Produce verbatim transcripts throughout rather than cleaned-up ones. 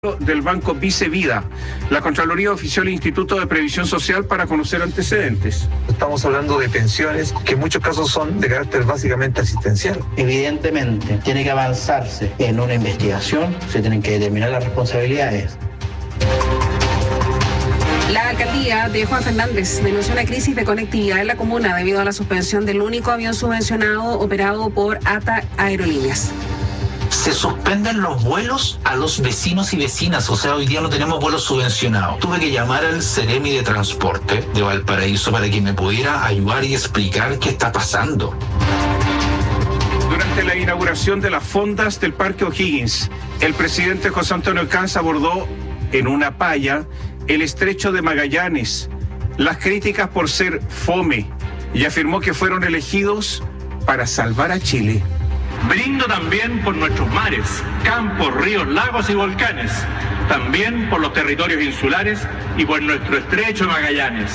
del Banco Vicevida. La Contraloría ofició al Instituto de Previsión Social para conocer antecedentes. Estamos hablando de pensiones que en muchos casos son de carácter básicamente asistencial. Evidentemente, tiene que avanzarse en una investigación, se tienen que determinar las responsabilidades. La alcaldía de Juan Fernández denunció una crisis de conectividad en la comuna debido a la suspensión del único avión subvencionado operado por ATA Aerolíneas. Se suspenden los vuelos a los vecinos y vecinas, o sea, hoy día no tenemos vuelos subvencionados. Tuve que llamar al Ceremi de Transporte de Valparaíso para que me pudiera ayudar y explicar qué está pasando. Durante la inauguración de las fondas del Parque O'Higgins, el presidente José Antonio Caz abordó en una paya el estrecho de Magallanes, las críticas por ser fome, y afirmó que fueron elegidos para salvar a Chile. Brindo también por nuestros mares, campos, ríos, lagos y volcanes, también por los territorios insulares y por nuestro estrecho de Magallanes.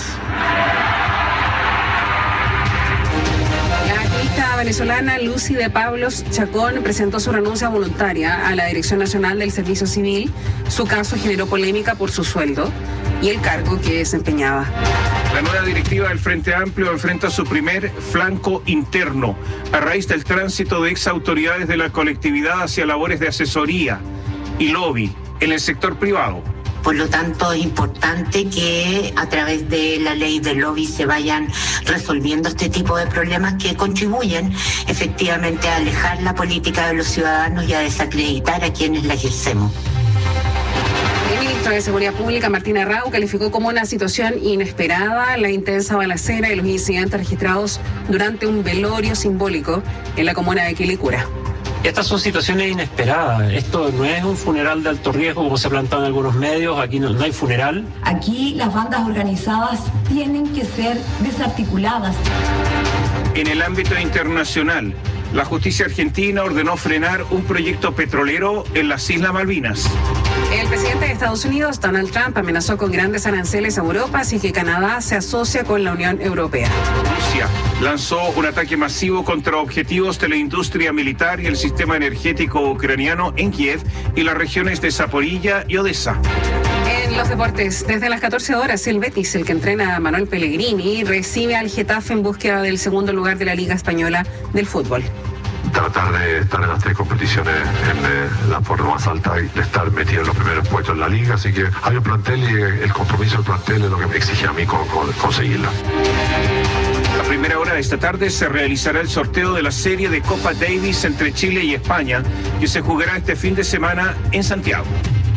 La activista venezolana Lucy de Pablos Chacón presentó su renuncia voluntaria a la Dirección Nacional del Servicio Civil. Su caso generó polémica por su sueldo y el cargo que desempeñaba. La nueva directiva del Frente Amplio enfrenta su primer flanco interno a raíz del tránsito de ex autoridades de la colectividad hacia labores de asesoría y lobby en el sector privado. Por lo tanto, es importante que a través de la ley de lobby se vayan resolviendo este tipo de problemas que contribuyen efectivamente a alejar la política de los ciudadanos y a desacreditar a quienes la ejercemos. El ministro de Seguridad Pública, Martín Arrau, calificó como una situación inesperada la intensa balacera y los incidentes registrados durante un velorio simbólico en la comuna de Quilicura. Estas son situaciones inesperadas. Esto no es un funeral de alto riesgo como se ha plantado en algunos medios. Aquí no, no hay funeral. Aquí las bandas organizadas tienen que ser desarticuladas. En el ámbito internacional, la justicia argentina ordenó frenar un proyecto petrolero en las Islas Malvinas. El presidente de Estados Unidos, Donald Trump, amenazó con grandes aranceles a Europa si que Canadá se asocia con la Unión Europea. Rusia lanzó un ataque masivo contra objetivos de la industria militar y el sistema energético ucraniano en Kiev y las regiones de Zaporilla y Odessa. En los deportes, desde las catorce horas, el Betis, el que entrena a Manuel Pellegrini, recibe al Getafe en búsqueda del segundo lugar de la Liga Española del fútbol. Tratar de estar en las tres competiciones en eh, la forma más alta y de estar metido en los primeros puestos en la liga, así que hay un plantel y el compromiso del plantel es lo que me exige a mí con, con, conseguirla. A primera hora de esta tarde se realizará el sorteo de la serie de Copa Davis entre Chile y España, que se jugará este fin de semana en Santiago.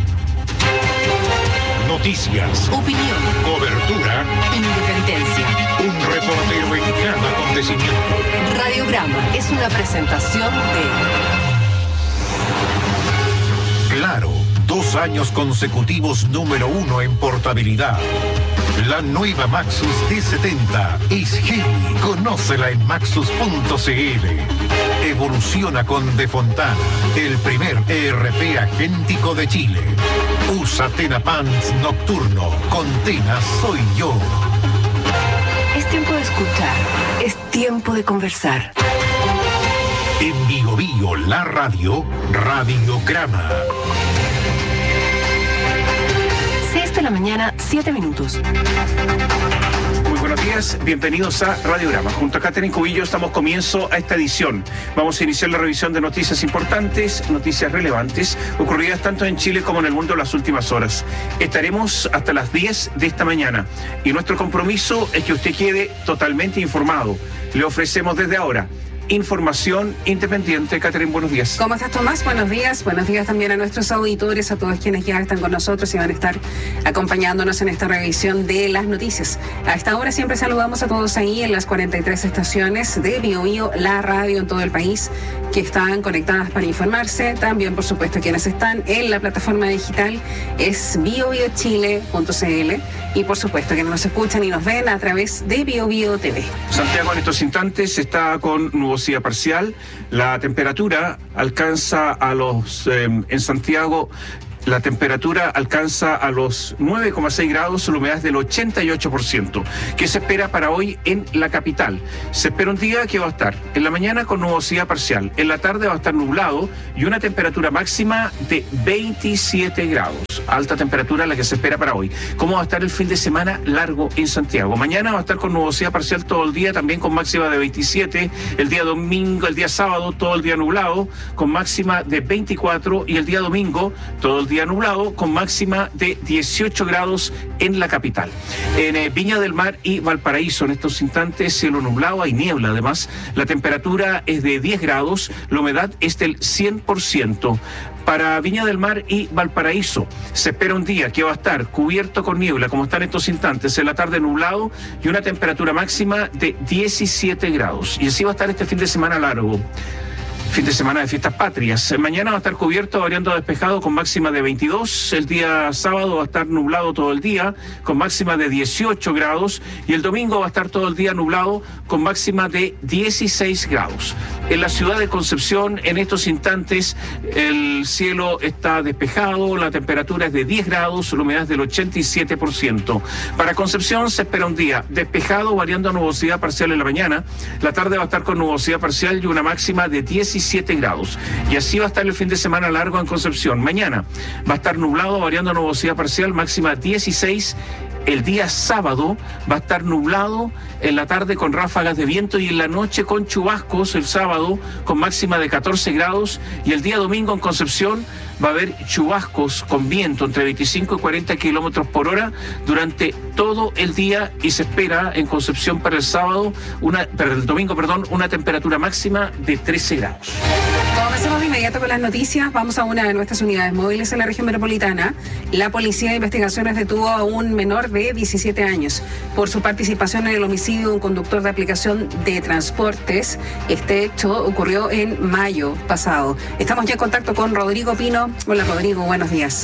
Noticias, opinión, cobertura, independencia. Un reportero en cada acontecimiento. Radiograma es una presentación de Claro, dos años consecutivos número uno en portabilidad. La nueva Maxus D setenta es Heavy. Conócela en maxus punto c l. Evoluciona con De Fontana, el primer E R P agéntico de Chile. Usa Tena Pants Nocturno. Con Tena soy yo. Es tiempo de escuchar. Es tiempo de conversar. En Bio Bio, la radio, Radiograma. seis de la mañana, siete minutos. Muy buenos días, bienvenidos a Radiograma. Junto a Catherine Cubillo estamos comienzo a esta edición. Vamos a iniciar la revisión de noticias importantes, noticias relevantes, ocurridas tanto en Chile como en el mundo en las últimas horas. Estaremos hasta las diez de esta mañana y nuestro compromiso es que usted quede totalmente informado. Le ofrecemos desde ahora información independiente. Catherine, buenos días. ¿Cómo estás, Tomás? Buenos días. Buenos días también a nuestros auditores, a todos quienes ya están con nosotros y van a estar acompañándonos en esta revisión de las noticias. A esta hora siempre saludamos a todos ahí en las cuarenta y tres estaciones de Bio Bio, la radio en todo el país, que están conectadas para informarse. También, por supuesto, quienes están en la plataforma digital es bio bio chile punto c l y, por supuesto, quienes nos escuchan y nos ven a través de Bio Bio T V. Santiago en estos instantes está con nubosidad parcial. La temperatura alcanza a los, eh, en Santiago, La temperatura alcanza a los nueve coma seis grados, la humedad es del ochenta y ocho por ciento. ¿Qué se espera para hoy en la capital? Se espera un día que va a estar en la mañana con nubosidad parcial, en la tarde va a estar nublado y una temperatura máxima de veintisiete grados. Alta temperatura la que se espera para hoy. ¿Cómo va a estar el fin de semana largo en Santiago? Mañana va a estar con nubosidad parcial todo el día, también con máxima de veintisiete. El día domingo, el día sábado, todo el día nublado, con máxima de veinticuatro. Y el día domingo, todo el día nublado, con máxima de dieciocho grados en la capital. En eh, Viña del Mar y Valparaíso, en estos instantes, cielo nublado, hay niebla además. La temperatura es de diez grados, la humedad es del cien por ciento. Para Viña del Mar y Valparaíso se espera un día que va a estar cubierto con niebla, como está en estos instantes, en la tarde nublado y una temperatura máxima de diecisiete grados. Y así va a estar este fin de semana largo. Fin de semana de fiestas patrias. Mañana va a estar cubierto, variando a despejado, con máxima de veintidós. El día sábado va a estar nublado todo el día, con máxima de dieciocho grados. Y el domingo va a estar todo el día nublado, con máxima de dieciséis grados. En la ciudad de Concepción, en estos instantes, el cielo está despejado, la temperatura es de diez grados, la humedad es del ochenta y siete por ciento. Para Concepción se espera un día despejado, variando a nubosidad parcial en la mañana. La tarde va a estar con nubosidad parcial y una máxima de diecisiete grados. Y así va a estar el fin de semana largo en Concepción. Mañana va a estar nublado, variando a nubosidad parcial, máxima dieciséis. El día sábado va a estar nublado, en la tarde con ráfagas de viento y en la noche con chubascos, el sábado con máxima de catorce grados, y el día domingo en Concepción va a haber chubascos con viento entre veinticinco y cuarenta kilómetros por hora durante todo el día, y se espera en Concepción para el sábado, una, para el domingo, perdón, una temperatura máxima de trece grados. Comencemos de inmediato con las noticias. Vamos a una de nuestras unidades móviles en la región metropolitana. La Policía de Investigaciones detuvo a un menor de diecisiete años por su participación en el homicidio de un conductor de aplicación de transportes. Este hecho ocurrió en mayo pasado. Estamos ya en contacto con Rodrigo Pino. Hola Rodrigo, buenos días.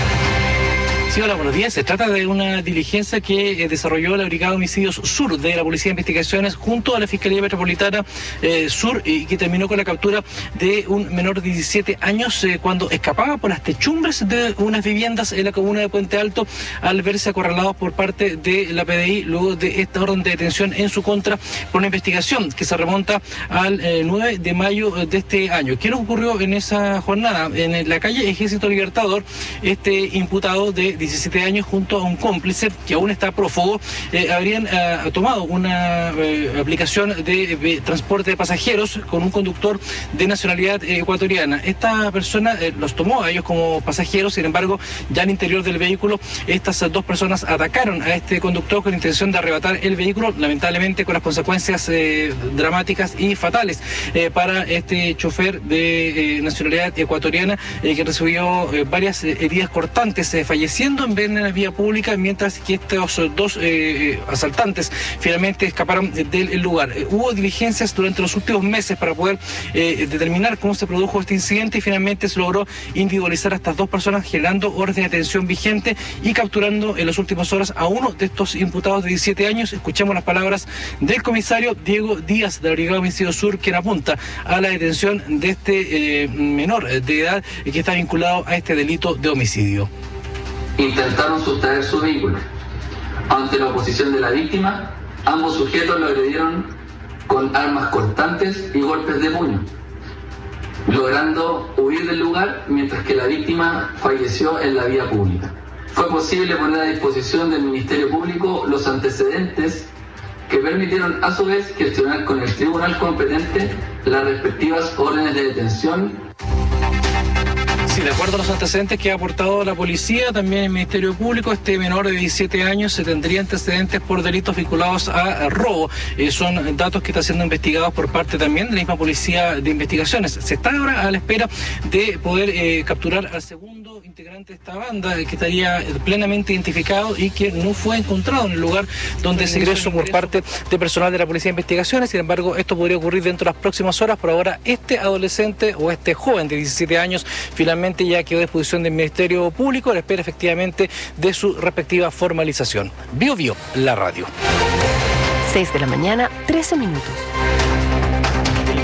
Sí, hola, buenos días. Se trata de una diligencia que eh, desarrolló la Brigada de Homicidios Sur de la Policía de Investigaciones junto a la Fiscalía Metropolitana eh, Sur, y que terminó con la captura de un menor de diecisiete años eh, cuando escapaba por las techumbres de unas viviendas en la comuna de Puente Alto, al verse acorralado por parte de la P D I luego de esta orden de detención en su contra por una investigación que se remonta al eh, nueve de mayo de este año. ¿Qué nos ocurrió en esa jornada? En la calle Ejército Libertador, este imputado de diecisiete años junto a un cómplice que aún está prófugo eh, habrían eh, tomado una eh, aplicación de, de transporte de pasajeros con un conductor de nacionalidad eh, ecuatoriana. Esta persona eh, los tomó a ellos como pasajeros, sin embargo, ya al interior del vehículo estas dos personas atacaron a este conductor con intención de arrebatar el vehículo, lamentablemente con las consecuencias eh, dramáticas y fatales eh, para este chofer de eh, nacionalidad ecuatoriana eh, que recibió eh, varias eh, heridas cortantes, eh, falleciendo en la vía pública, mientras que estos dos eh, asaltantes finalmente escaparon del lugar. Eh, hubo diligencias durante los últimos meses para poder eh, determinar cómo se produjo este incidente, y finalmente se logró individualizar a estas dos personas, generando orden de detención vigente y capturando en las últimas horas a uno de estos imputados de diecisiete años. Escuchemos las palabras del comisario Diego Díaz de la Brigada de Homicidios Sur, quien apunta a la detención de este eh, menor de edad que está vinculado a este delito de homicidio. Intentaron sustraer su vehículo. Ante la oposición de la víctima, ambos sujetos lo agredieron con armas cortantes y golpes de puño, logrando huir del lugar mientras que la víctima falleció en la vía pública. Fue posible poner a disposición del Ministerio Público los antecedentes que permitieron a su vez gestionar con el tribunal competente las respectivas órdenes de detención. Sí, de acuerdo a los antecedentes que ha aportado la policía, también el Ministerio Público, este menor de diecisiete años se tendría antecedentes por delitos vinculados a robo. Eh, son datos que están siendo investigados por parte también de la misma Policía de Investigaciones. Se está ahora a la espera de poder eh, capturar al segundo integrante de esta banda, que estaría plenamente identificado y que no fue encontrado en el lugar donde se ingresó por parte de personal de la Policía de Investigaciones. Sin embargo, esto podría ocurrir dentro de las próximas horas. Por ahora, este adolescente o este joven de diecisiete años finalmente ya quedó a disposición del Ministerio Público a la espera efectivamente de su respectiva formalización. Bio Bio, la radio. seis de la mañana, trece minutos.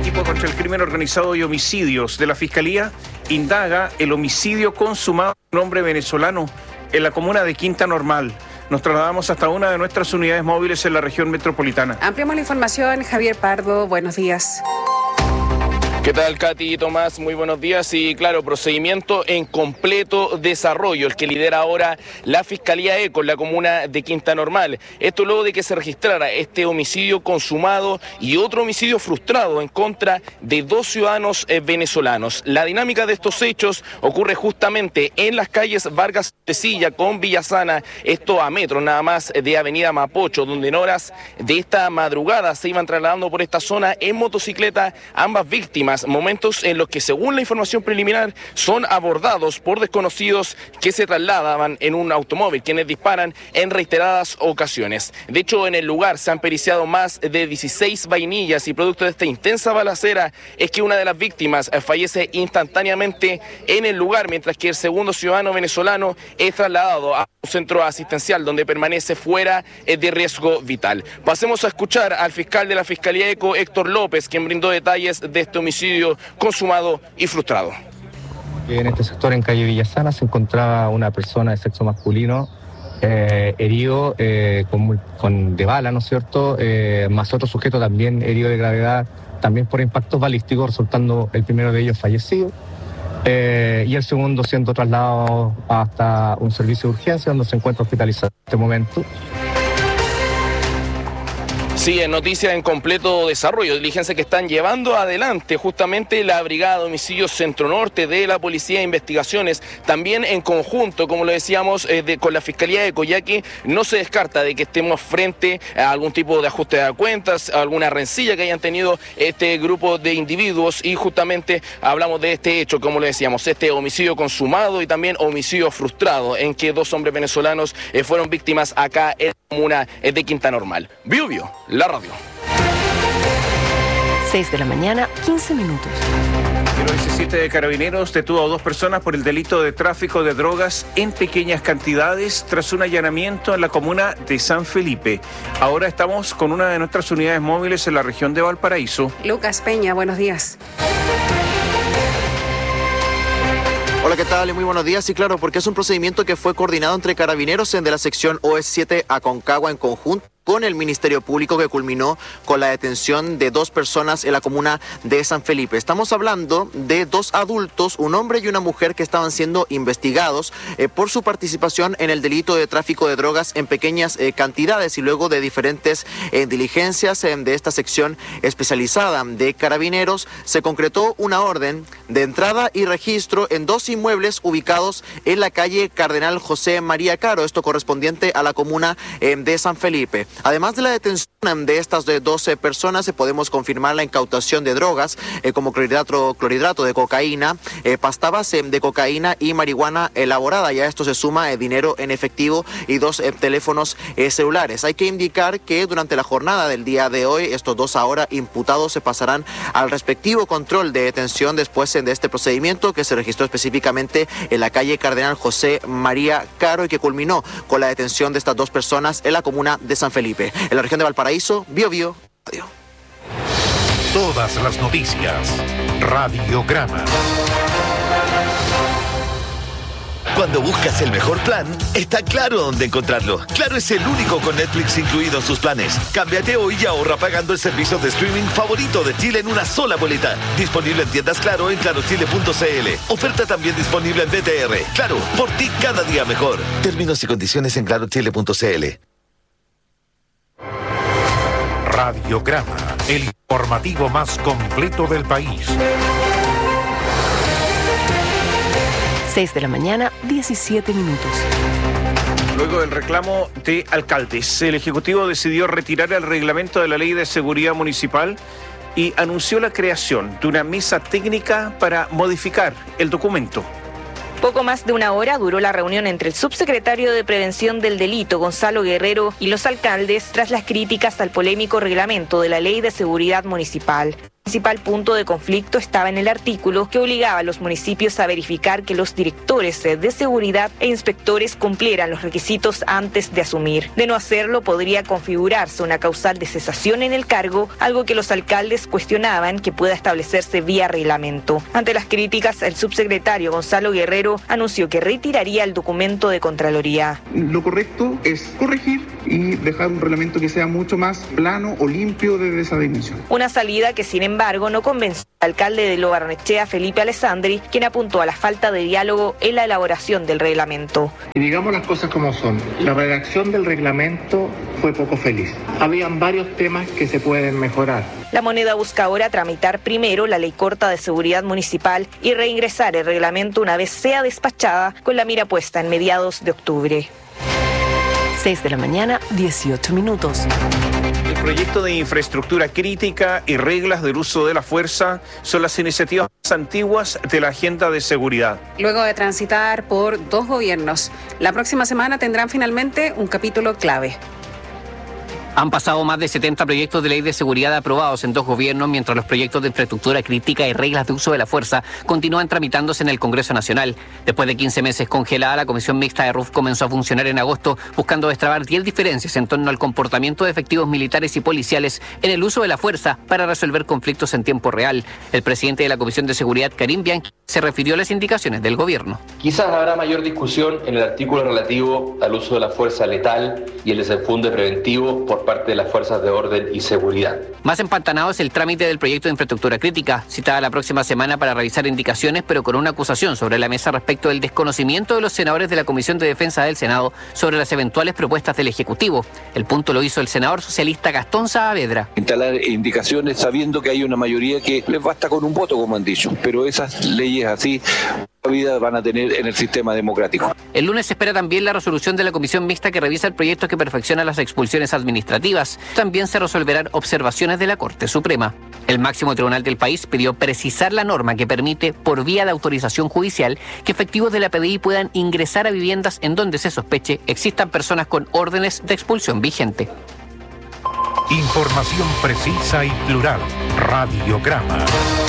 equipo contra el crimen organizado y homicidios de la Fiscalía indaga el homicidio consumado de un hombre venezolano en la comuna de Quinta Normal. Nos trasladamos hasta una de nuestras unidades móviles en la región metropolitana. Ampliamos la información, Javier Pardo, buenos días. ¿Qué tal, Katy y Tomás? Muy buenos días. Y claro, procedimiento en completo desarrollo, el que lidera ahora la Fiscalía ECO en la comuna de Quinta Normal. Esto luego de que se registrara este homicidio consumado y otro homicidio frustrado en contra de dos ciudadanos eh, venezolanos. La dinámica de estos hechos ocurre justamente en las calles Vargas de Silla con Villasana, esto a metros nada más de Avenida Mapocho, donde en horas de esta madrugada se iban trasladando por esta zona en motocicleta ambas víctimas. Momentos en los que, según la información preliminar, son abordados por desconocidos que se trasladaban en un automóvil, quienes disparan en reiteradas ocasiones. De hecho, en el lugar se han periciado más de dieciséis vainillas y producto de esta intensa balacera es que una de las víctimas fallece instantáneamente en el lugar, mientras que el segundo ciudadano venezolano es trasladado a un centro asistencial donde permanece fuera de riesgo vital. Pasemos a escuchar al fiscal de la Fiscalía ECO, Héctor López, quien brindó detalles de este homicidio consumado y frustrado. En este sector, en calle Villasana, se encontraba una persona de sexo masculino eh, herido eh, con, con de bala, ¿no es cierto? Eh, más otro sujeto también herido de gravedad, también por impactos balísticos, resultando el primero de ellos fallecido. Eh, y el segundo siendo trasladado hasta un servicio de urgencia donde se encuentra hospitalizado en este momento. Sí, en noticias en completo desarrollo, diligencia que están llevando adelante justamente la Brigada de Homicidios Centro Norte de la Policía de Investigaciones, también en conjunto, como lo decíamos, eh, de, con la Fiscalía ECO, ya que no se descarta de que estemos frente a algún tipo de ajuste de cuentas, a alguna rencilla que hayan tenido este grupo de individuos, y justamente hablamos de este hecho, como lo decíamos, este homicidio consumado y también homicidio frustrado, en que dos hombres venezolanos eh, fueron víctimas acá en la comuna eh, de Quinta Normal. Bio Bio, la radio. seis de la mañana, quince minutos. El diecisiete de Carabineros detuvo a dos personas por el delito de tráfico de drogas en pequeñas cantidades tras un allanamiento en la comuna de San Felipe. Ahora estamos con una de nuestras unidades móviles en la región de Valparaíso. Lucas Peña, buenos días. Hola, ¿qué tal? Muy buenos días. Sí, claro, porque es un procedimiento que fue coordinado entre Carabineros en de la sección O S siete Aconcagua en conjunto con el Ministerio Público, que culminó con la detención de dos personas en la comuna de San Felipe. Estamos hablando de dos adultos, un hombre y una mujer, que estaban siendo investigados eh, por su participación en el delito de tráfico de drogas en pequeñas eh, cantidades, y luego de diferentes eh, diligencias eh, de esta sección especializada de Carabineros, se concretó una orden de entrada y registro en dos inmuebles ubicados en la calle Cardenal José María Caro, esto correspondiente a la comuna eh, de San Felipe. Además de la detención de estas de doce personas, podemos confirmar la incautación de drogas eh, como clorhidrato, clorhidrato de cocaína, eh, pasta base de cocaína y marihuana elaborada. Ya esto se suma eh, dinero en efectivo y dos eh, teléfonos eh, celulares. Hay que indicar que durante la jornada del día de hoy, estos dos ahora imputados se pasarán al respectivo control de detención después eh, de este procedimiento, que se registró específicamente en la calle Cardenal José María Caro y que culminó con la detención de estas dos personas en la comuna de San Felipe. En la región de Valparaíso, Bio Bio Radio. Todas las noticias, Radiograma. Cuando buscas el mejor plan, está Claro dónde encontrarlo. Claro es el único con Netflix incluido en sus planes. Cámbiate hoy y ahorra pagando el servicio de streaming favorito de Chile en una sola boleta. Disponible en tiendas Claro en claro chile punto c l. Oferta también disponible en B T R. Claro, por ti cada día mejor. Términos y condiciones en claro chile punto c l. Radiograma, el informativo más completo del país. seis de la mañana, diecisiete minutos. Luego del reclamo de alcaldes, el Ejecutivo decidió retirar el reglamento de la Ley de Seguridad Municipal y anunció la creación de una mesa técnica para modificar el documento. Poco más de una hora duró la reunión entre el subsecretario de Prevención del Delito, Gonzalo Guerrero, y los alcaldes tras las críticas al polémico reglamento de la Ley de Seguridad Municipal. principal punto de conflicto estaba en el artículo que obligaba a los municipios a verificar que los directores de seguridad e inspectores cumplieran los requisitos antes de asumir. De no hacerlo, podría configurarse una causal de cesación en el cargo, algo que los alcaldes cuestionaban que pueda establecerse vía reglamento. Ante las críticas, el subsecretario Gonzalo Guerrero anunció que retiraría el documento de Contraloría. Lo correcto es corregir y dejar un reglamento que sea mucho más plano o limpio desde esa dimensión. Una salida que, sin embargo, no convenció al alcalde de Lo Barnechea, Felipe Alessandri, quien apuntó a la falta de diálogo en la elaboración del reglamento. Y digamos las cosas como son. La redacción del reglamento fue poco feliz. Habían varios temas que se pueden mejorar. La Moneda busca ahora tramitar primero la ley corta de seguridad municipal y reingresar el reglamento una vez sea despachada, con la mira puesta en mediados de octubre. seis de la mañana, dieciocho minutos. El proyecto de infraestructura crítica y reglas del uso de la fuerza son las iniciativas más antiguas de la agenda de seguridad. Luego de transitar por dos gobiernos, la próxima semana tendrán finalmente un capítulo clave. Han pasado más de setenta proyectos de ley de seguridad aprobados en dos gobiernos, mientras los proyectos de infraestructura crítica y reglas de uso de la fuerza continúan tramitándose en el Congreso Nacional. Después de quince meses congelada, la Comisión Mixta de R U F comenzó a funcionar en agosto, buscando destrabar diez diferencias en torno al comportamiento de efectivos militares y policiales en el uso de la fuerza para resolver conflictos en tiempo real. El presidente de la Comisión de Seguridad, Karim Bianchi, se refirió a las indicaciones del gobierno. Quizás habrá mayor discusión en el artículo relativo al uso de la fuerza letal y el desenfunde preventivo por parte de las fuerzas de orden y seguridad. Más empantanado es el trámite del proyecto de infraestructura crítica, citada la próxima semana para revisar indicaciones, pero con una acusación sobre la mesa respecto del desconocimiento de los senadores de la Comisión de Defensa del Senado sobre las eventuales propuestas del Ejecutivo. El punto lo hizo el senador socialista Gastón Saavedra. Instalar indicaciones sabiendo que hay una mayoría que les basta con un voto, como han dicho, pero esas leyes así vida van a tener en el sistema democrático. El lunes se espera también la resolución de la Comisión Mixta que revisa el proyecto que perfecciona las expulsiones administrativas. También se resolverán observaciones de la Corte Suprema. El máximo tribunal del país pidió precisar la norma que permite, por vía de autorización judicial, que efectivos de la P D I puedan ingresar a viviendas en donde se sospeche existan personas con órdenes de expulsión vigente. Información precisa y plural. Radiograma.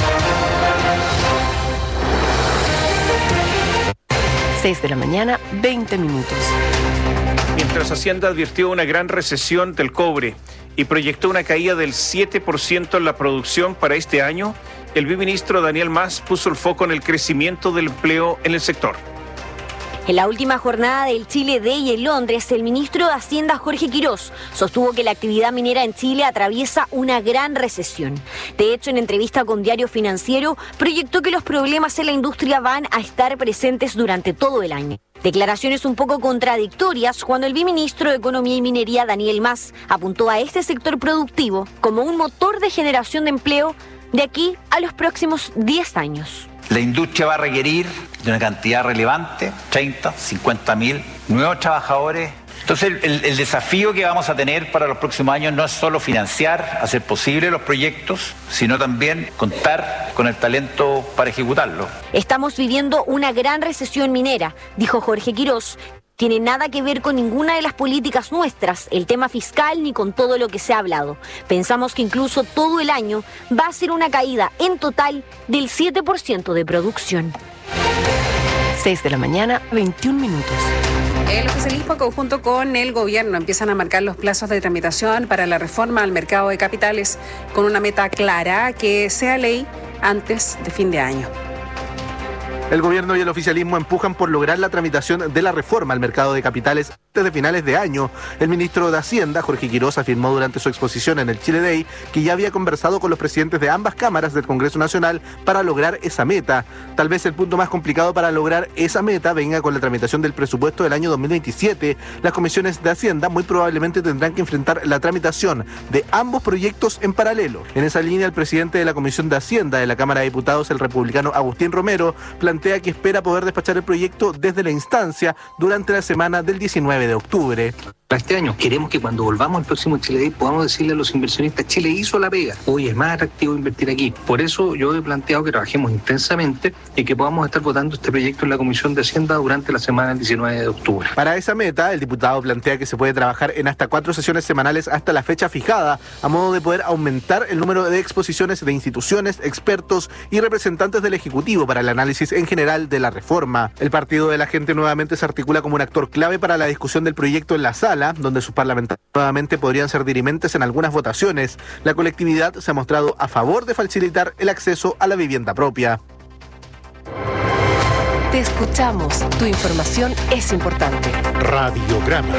seis de la mañana, veinte minutos. Mientras Hacienda advirtió una gran recesión del cobre y proyectó una caída del siete por ciento en la producción para este año, el viceministro Daniel Mas puso el foco en el crecimiento del empleo en el sector. En la última jornada del Chile Day en Londres, el ministro de Hacienda, Jorge Quirós, sostuvo que la actividad minera en Chile atraviesa una gran recesión. De hecho, en entrevista con Diario Financiero, proyectó que los problemas en la industria van a estar presentes durante todo el año. Declaraciones un poco contradictorias cuando el viceministro de Economía y Minería, Daniel Mas, apuntó a este sector productivo como un motor de generación de empleo de aquí a los próximos diez años. La industria va a requerir de una cantidad relevante, treinta, cincuenta mil nuevos trabajadores. Entonces el, el desafío que vamos a tener para los próximos años no es solo financiar, hacer posible los proyectos, sino también contar con el talento para ejecutarlos. Estamos viviendo una gran recesión minera, dijo Jorge Quirós. Tiene nada que ver con ninguna de las políticas nuestras, el tema fiscal ni con todo lo que se ha hablado. Pensamos que incluso todo el año va a ser una caída en total del siete por ciento de producción. seis de la mañana, veintiún minutos. El oficialismo, conjunto con el gobierno, empiezan a marcar los plazos de tramitación para la reforma al mercado de capitales con una meta clara, que sea ley antes de fin de año. El gobierno y el oficialismo empujan por lograr la tramitación de la reforma al mercado de capitales antes de finales de año. El ministro de Hacienda, Jorge Quirós, afirmó durante su exposición en el Chile Day que ya había conversado con los presidentes de ambas cámaras del Congreso Nacional para lograr esa meta. Tal vez el punto más complicado para lograr esa meta venga con la tramitación del presupuesto del año dos mil veintisiete. Las comisiones de Hacienda muy probablemente tendrán que enfrentar la tramitación de ambos proyectos en paralelo. En esa línea, el presidente de la Comisión de Hacienda de la Cámara de Diputados, el republicano Agustín Romero, plantea plantea que espera poder despachar el proyecto desde la instancia durante la semana del diecinueve de octubre. Este año queremos que cuando volvamos al próximo Chile Day podamos decirle a los inversionistas: Chile hizo la pega, hoy es más atractivo invertir aquí. Por eso yo he planteado que trabajemos intensamente y que podamos estar votando este proyecto en la Comisión de Hacienda durante la semana del diecinueve de octubre. Para esa meta, el diputado plantea que se puede trabajar en hasta cuatro sesiones semanales hasta la fecha fijada, a modo de poder aumentar el número de exposiciones de instituciones, expertos y representantes del Ejecutivo para el análisis en general de la reforma. El Partido de la Gente nuevamente se articula como un actor clave para la discusión del proyecto en la sala, donde sus parlamentarios nuevamente podrían ser dirimentes en algunas votaciones. La colectividad se ha mostrado a favor de facilitar el acceso a la vivienda propia. Te escuchamos. Tu información es importante. Radiograma.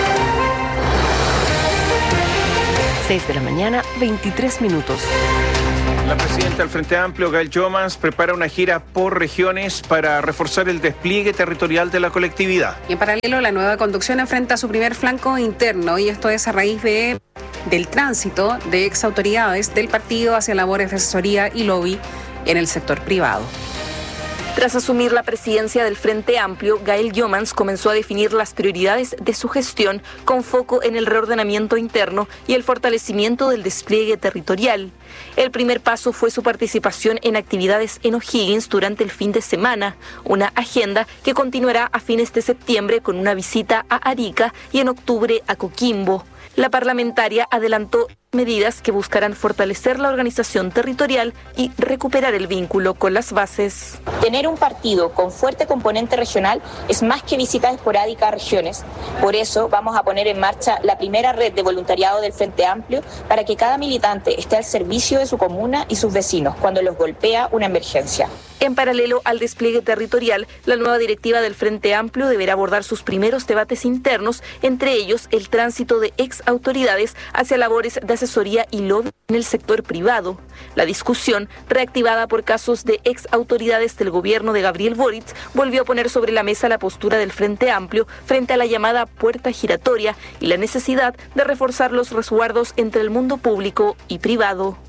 seis de la mañana, veintitrés minutos. La presidenta del Frente Amplio, Gail Jomans, prepara una gira por regiones para reforzar el despliegue territorial de la colectividad. Y en paralelo, la nueva conducción enfrenta su primer flanco interno, y esto es a raíz de, del tránsito de ex autoridades del partido hacia labores de asesoría y lobby en el sector privado. Tras asumir la presidencia del Frente Amplio, Gail Jomans comenzó a definir las prioridades de su gestión con foco en el reordenamiento interno y el fortalecimiento del despliegue territorial. El primer paso fue su participación en actividades en O'Higgins durante el fin de semana, una agenda que continuará a fines de septiembre con una visita a Arica y en octubre a Coquimbo. La parlamentaria adelantó medidas que buscarán fortalecer la organización territorial y recuperar el vínculo con las bases. Tener un partido con fuerte componente regional es más que visitas esporádicas a regiones. Por eso vamos a poner en marcha la primera red de voluntariado del Frente Amplio para que cada militante esté al servicio de su comuna y sus vecinos cuando los golpea una emergencia. En paralelo al despliegue territorial, la nueva directiva del Frente Amplio deberá abordar sus primeros debates internos, entre ellos el tránsito de ex autoridades hacia labores de asesoría y lobby en el sector privado. La discusión, reactivada por casos de ex autoridades del gobierno de Gabriel Boric, volvió a poner sobre la mesa la postura del Frente Amplio frente a la llamada puerta giratoria y la necesidad de reforzar los resguardos entre el mundo público y privado.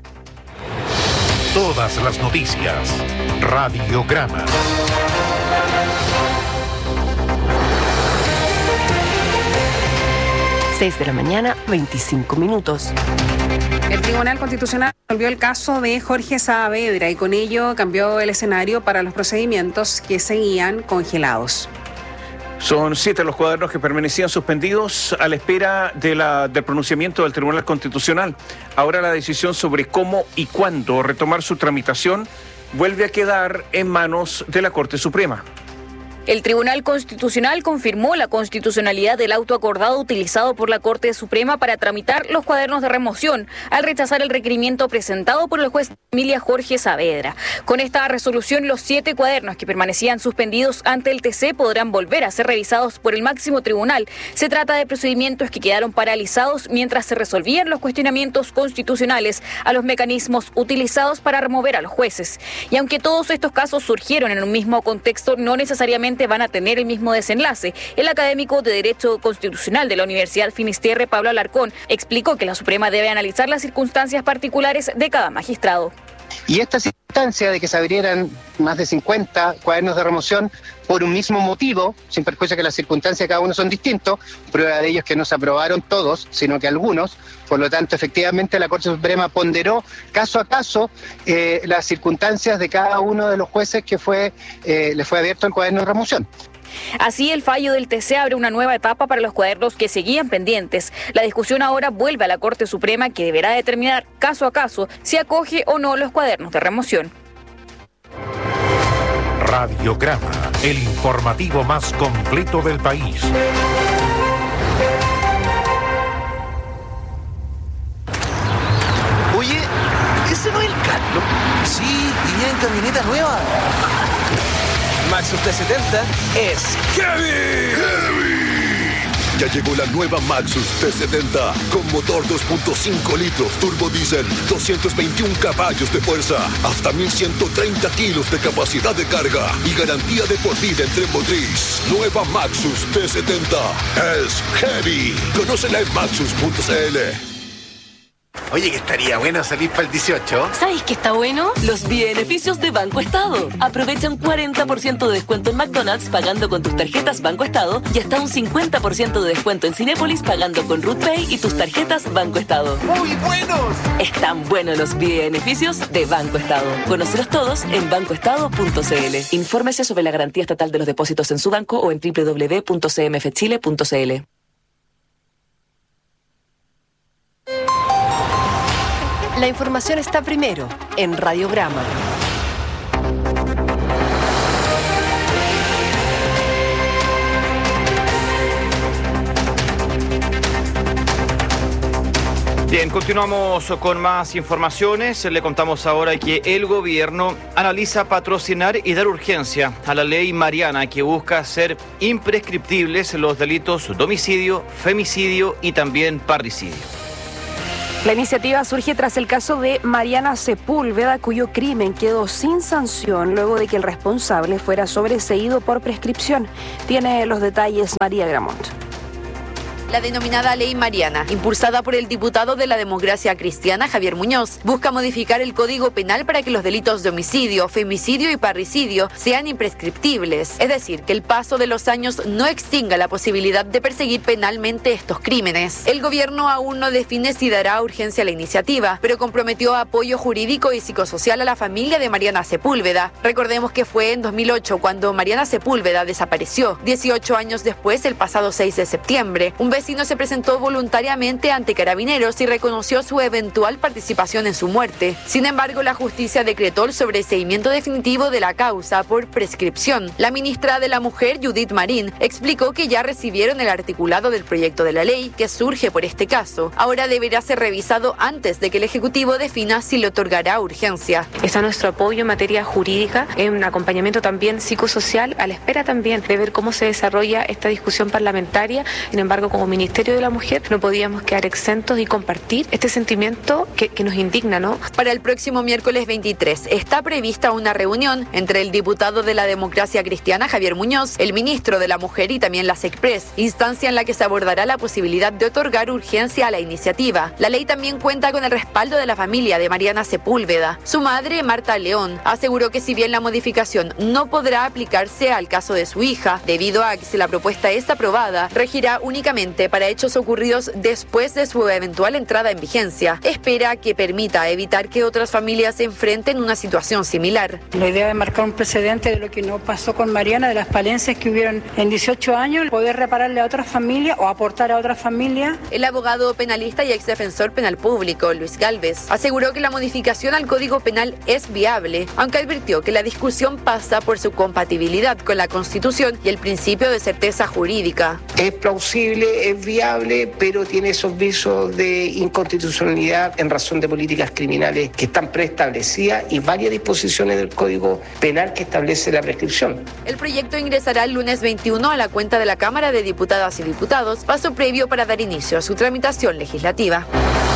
Todas las noticias. Radiograma. seis de la mañana, veinticinco minutos. El Tribunal Constitucional resolvió el caso de Jorge Saavedra y con ello cambió el escenario para los procedimientos que seguían congelados. Son siete los cuadernos que permanecían suspendidos a la espera de la, del pronunciamiento del Tribunal Constitucional. Ahora la decisión sobre cómo y cuándo retomar su tramitación vuelve a quedar en manos de la Corte Suprema. El Tribunal Constitucional confirmó la constitucionalidad del auto acordado utilizado por la Corte Suprema para tramitar los cuadernos de remoción, al rechazar el requerimiento presentado por el juez Emilia Jorge Saavedra. Con esta resolución, los siete cuadernos que permanecían suspendidos ante el T C podrán volver a ser revisados por el máximo tribunal. Se trata de procedimientos que quedaron paralizados mientras se resolvían los cuestionamientos constitucionales a los mecanismos utilizados para remover a los jueces. Y aunque todos estos casos surgieron en un mismo contexto, no necesariamente van a tener el mismo desenlace. El académico de Derecho Constitucional de la Universidad Finisterre, Pablo Alarcón, explicó que la Suprema debe analizar las circunstancias particulares de cada magistrado. Y esta circunstancia de que se abrieran más de cincuenta cuadernos de remoción por un mismo motivo, sin perjuicio que las circunstancias de cada uno son distintos, prueba de ello es que no se aprobaron todos, sino que algunos. Por lo tanto, efectivamente, la Corte Suprema ponderó caso a caso eh, las circunstancias de cada uno de los jueces que fue eh, le fue abierto el cuaderno de remoción. Así, el fallo del T C abre una nueva etapa para los cuadernos que seguían pendientes. La discusión ahora vuelve a la Corte Suprema, que deberá determinar caso a caso si acoge o no los cuadernos de remoción. Radiograma, el informativo más completo del país. Oye, ¿ese no es el Carlos? Sí, y viene en camioneta nueva. Maxus T setenta es heavy. ¡Heavy! Ya llegó la nueva Maxus T setenta con motor dos punto cinco litros turbo diésel, doscientos veintiún caballos de fuerza, hasta mil ciento treinta kilos de capacidad de carga y garantía de por vida en tren motriz. Nueva Maxus T setenta es heavy. Conócela en maxus punto c l. Oye, que estaría bueno salir para el dieciocho. ¿Sabéis qué está bueno? Los beneficios de Banco Estado. Aprovecha un cuarenta por ciento de descuento en McDonald's pagando con tus tarjetas Banco Estado y hasta un cincuenta por ciento de descuento en Cinépolis pagando con RootPay y tus tarjetas Banco Estado. ¡Muy buenos! Están buenos los beneficios de Banco Estado. Conócelos todos en banco estado punto c l. Infórmese sobre la garantía estatal de los depósitos en su banco o en doble u doble u doble u punto c m f chile punto c l. La información está primero en Radiograma. Bien, continuamos con más informaciones. Le contamos ahora que el gobierno analiza patrocinar y dar urgencia a la ley Mariana, que busca hacer imprescriptibles los delitos de homicidio, femicidio y también parricidio. La iniciativa surge tras el caso de Mariana Sepúlveda, cuyo crimen quedó sin sanción luego de que el responsable fuera sobreseído por prescripción. Tiene los detalles María Gramont. La denominada Ley Mariana, impulsada por el diputado de la Democracia Cristiana Javier Muñoz, busca modificar el Código Penal para que los delitos de homicidio, femicidio y parricidio sean imprescriptibles, es decir, que el paso de los años no extinga la posibilidad de perseguir penalmente estos crímenes. El gobierno aún no define si dará urgencia a la iniciativa, pero comprometió apoyo jurídico y psicosocial a la familia de Mariana Sepúlveda. Recordemos que fue en dos mil ocho cuando Mariana Sepúlveda desapareció. dieciocho años después, el pasado seis de septiembre, un vecino se presentó voluntariamente ante Carabineros y reconoció su eventual participación en su muerte. Sin embargo, la justicia decretó el sobreseimiento definitivo de la causa por prescripción. La ministra de la Mujer, Judith Marín, explicó que ya recibieron el articulado del proyecto de la ley que surge por este caso. Ahora deberá ser revisado antes de que el Ejecutivo defina si le otorgará urgencia. Está nuestro apoyo en materia jurídica, en un acompañamiento también psicosocial, a la espera también de ver cómo se desarrolla esta discusión parlamentaria. Sin embargo, como Ministerio de la Mujer no podíamos quedar exentos y compartir este sentimiento que, que nos indigna, ¿no? Para el próximo miércoles veintitrés está prevista una reunión entre el diputado de la Democracia Cristiana Javier Muñoz, el ministro de la Mujer y también la SECPRES, instancia en la que se abordará la posibilidad de otorgar urgencia a la iniciativa. La ley también cuenta con el respaldo de la familia de Mariana Sepúlveda. Su madre, Marta León, aseguró que si bien la modificación no podrá aplicarse al caso de su hija, debido a que si la propuesta es aprobada, regirá únicamente para hechos ocurridos después de su eventual entrada en vigencia. Espera que permita evitar que otras familias se enfrenten una situación similar. La idea de marcar un precedente de lo que no pasó con Mariana, de las falencias que hubieron en dieciocho años, poder repararle a otras familias o aportar a otras familias. El abogado penalista y exdefensor penal público, Luis Gálvez, aseguró que la modificación al Código Penal es viable, aunque advirtió que la discusión pasa por su compatibilidad con la Constitución y el principio de certeza jurídica. Es plausible, es viable, pero tiene esos visos de inconstitucionalidad en razón de políticas criminales que están preestablecidas y varias disposiciones del Código Penal que establece la prescripción. El proyecto ingresará el lunes veintiuno a la cuenta de la Cámara de Diputadas y Diputados, paso previo para dar inicio a su tramitación legislativa.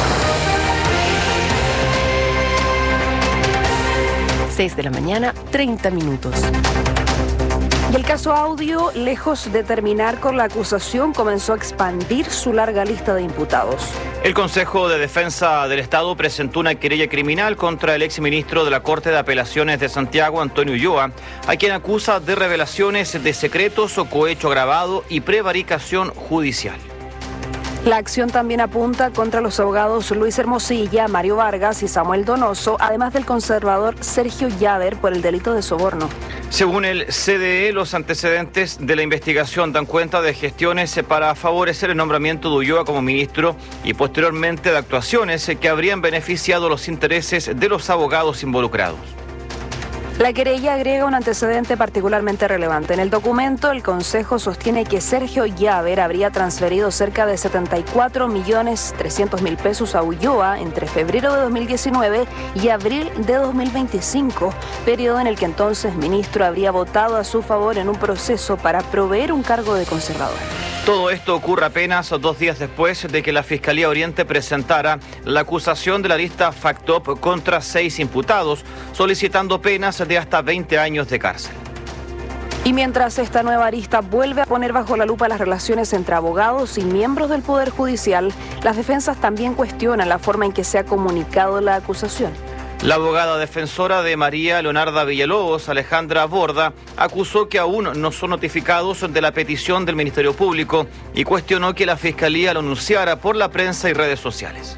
seis de la mañana, treinta minutos. Y el caso Audio, lejos de terminar con la acusación, comenzó a expandir su larga lista de imputados. El Consejo de Defensa del Estado presentó una querella criminal contra el exministro de la Corte de Apelaciones de Santiago, Antonio Ulloa, a quien acusa de revelaciones de secretos o cohecho agravado y prevaricación judicial. La acción también apunta contra los abogados Luis Hermosilla, Mario Vargas y Samuel Donoso, además del conservador Sergio Llaver por el delito de soborno. Según el C D E, los antecedentes de la investigación dan cuenta de gestiones para favorecer el nombramiento de Ulloa como ministro y posteriormente de actuaciones que habrían beneficiado los intereses de los abogados involucrados. La querella agrega un antecedente particularmente relevante. En el documento, el Consejo sostiene que Sergio Llaver habría transferido cerca de setenta y cuatro millones trescientos mil pesos a Ulloa entre febrero de dos mil diecinueve y abril de dos mil veinticinco, periodo en el que entonces ministro habría votado a su favor en un proceso para proveer un cargo de conservador. Todo esto ocurre apenas dos días después de que la Fiscalía Oriente presentara la acusación de la lista FACTOP contra seis imputados, solicitando penas de hasta veinte años de cárcel. Y mientras esta nueva arista vuelve a poner bajo la lupa las relaciones entre abogados y miembros del Poder Judicial, las defensas también cuestionan la forma en que se ha comunicado la acusación. La abogada defensora de María Leonarda Villalobos, Alejandra Borda, acusó que aún no son notificados de la petición del Ministerio Público y cuestionó que la Fiscalía lo anunciara por la prensa y redes sociales.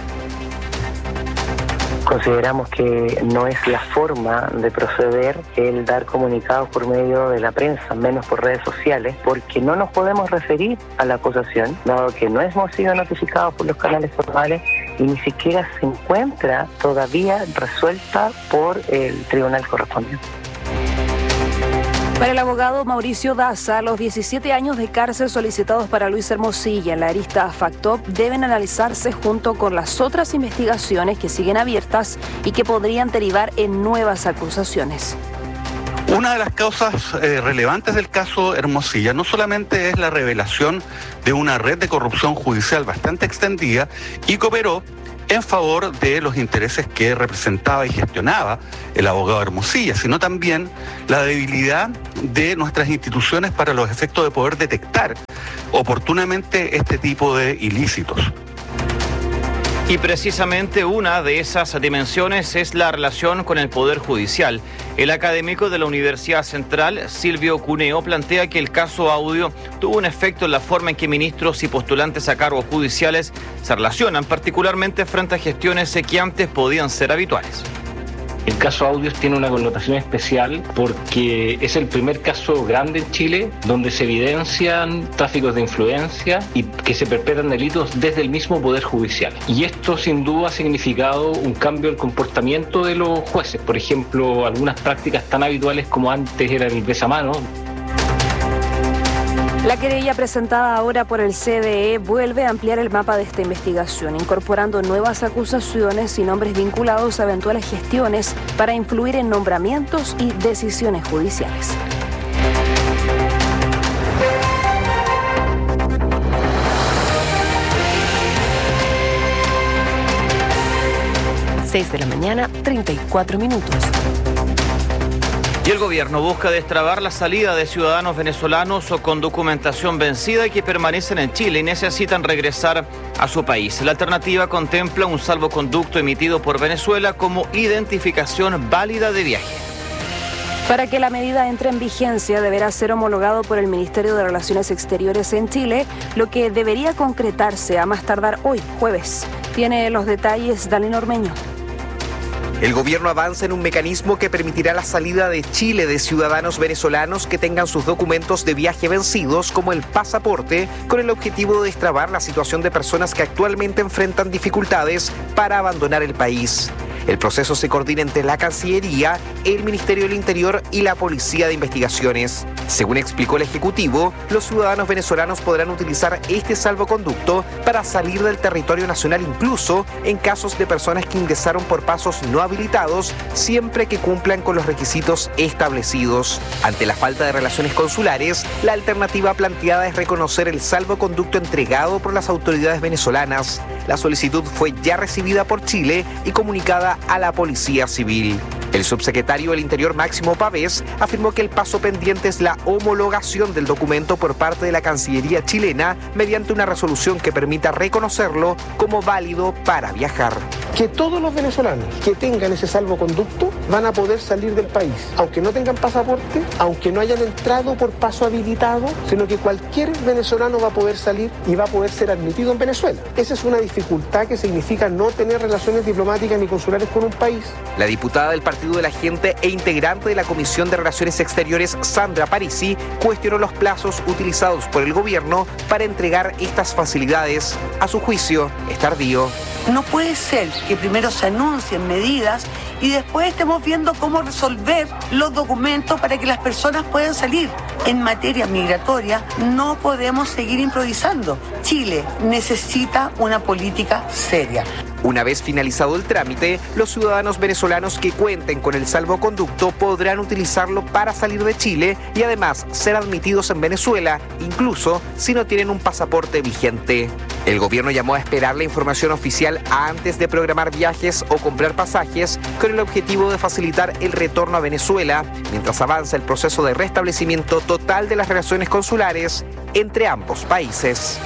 Consideramos que no es la forma de proceder el dar comunicados por medio de la prensa, menos por redes sociales, porque no nos podemos referir a la acusación, dado que no hemos sido notificados por los canales formales y ni siquiera se encuentra todavía resuelta por el tribunal correspondiente. Para el abogado Mauricio Daza, los diecisiete años de cárcel solicitados para Luis Hermosilla en la arista Factop deben analizarse junto con las otras investigaciones que siguen abiertas y que podrían derivar en nuevas acusaciones. Una de las causas eh, relevantes del caso Hermosilla no solamente es la revelación de una red de corrupción judicial bastante extendida y que operó en favor de los intereses que representaba y gestionaba el abogado Hermosilla, sino también la debilidad de nuestras instituciones para los efectos de poder detectar oportunamente este tipo de ilícitos. Y precisamente una de esas dimensiones es la relación con el Poder Judicial. El académico de la Universidad Central, Silvio Cuneo, plantea que el caso Audio tuvo un efecto en la forma en que ministros y postulantes a cargos judiciales se relacionan, particularmente frente a gestiones que antes podían ser habituales. El caso Audios tiene una connotación especial porque es el primer caso grande en Chile donde se evidencian tráficos de influencia y que se perpetran delitos desde el mismo Poder Judicial. Y esto sin duda ha significado un cambio del comportamiento de los jueces. Por ejemplo, algunas prácticas tan habituales como antes era el besamano. La querella presentada ahora por el C D E vuelve a ampliar el mapa de esta investigación, incorporando nuevas acusaciones y nombres vinculados a eventuales gestiones para influir en nombramientos y decisiones judiciales. seis de la mañana, treinta y cuatro minutos. Y el gobierno busca destrabar la salida de ciudadanos venezolanos o con documentación vencida y que permanecen en Chile y necesitan regresar a su país. La alternativa contempla un salvoconducto emitido por Venezuela como identificación válida de viaje. Para que la medida entre en vigencia deberá ser homologado por el Ministerio de Relaciones Exteriores en Chile, lo que debería concretarse a más tardar hoy, jueves. Tiene los detalles Dalín Ormeño. El gobierno avanza en un mecanismo que permitirá la salida de Chile de ciudadanos venezolanos que tengan sus documentos de viaje vencidos, como el pasaporte, con el objetivo de destrabar la situación de personas que actualmente enfrentan dificultades para abandonar el país. El proceso se coordina entre la Cancillería, el Ministerio del Interior y la Policía de Investigaciones. Según explicó el Ejecutivo, los ciudadanos venezolanos podrán utilizar este salvoconducto para salir del territorio nacional, incluso en casos de personas que ingresaron por pasos no habilitados, siempre que cumplan con los requisitos establecidos. Ante la falta de relaciones consulares, la alternativa planteada es reconocer el salvoconducto entregado por las autoridades venezolanas. La solicitud fue ya recibida por Chile y comunicada a la Policía Civil. El subsecretario del Interior, Máximo Pavés, afirmó que el paso pendiente es la homologación del documento por parte de la Cancillería chilena mediante una resolución que permita reconocerlo como válido para viajar. Que todos los venezolanos que tengan ese salvoconducto van a poder salir del país, aunque no tengan pasaporte, aunque no hayan entrado por paso habilitado, sino que cualquier venezolano va a poder salir y va a poder ser admitido en Venezuela. Esa es una dificultad que significa no tener relaciones diplomáticas ni consulares con un país. La diputada del Partido de la Gente e integrante de la Comisión de Relaciones Exteriores, Sandra Parisi, cuestionó los plazos utilizados por el gobierno para entregar estas facilidades. A su juicio, es tardío. No puede ser que primero se anuncien medidas y después estemos viendo cómo resolver los documentos para que las personas puedan salir. En materia migratoria no podemos seguir improvisando. Chile necesita una política seria. Una vez finalizado el trámite, los ciudadanos venezolanos que cuenten con el salvoconducto podrán utilizarlo para salir de Chile y además ser admitidos en Venezuela, incluso si no tienen un pasaporte vigente. El gobierno llamó a esperar la información oficial antes de programar viajes o comprar pasajes con el objetivo de facilitar el retorno a Venezuela mientras avanza el proceso de restablecimiento total de las relaciones consulares entre ambos países.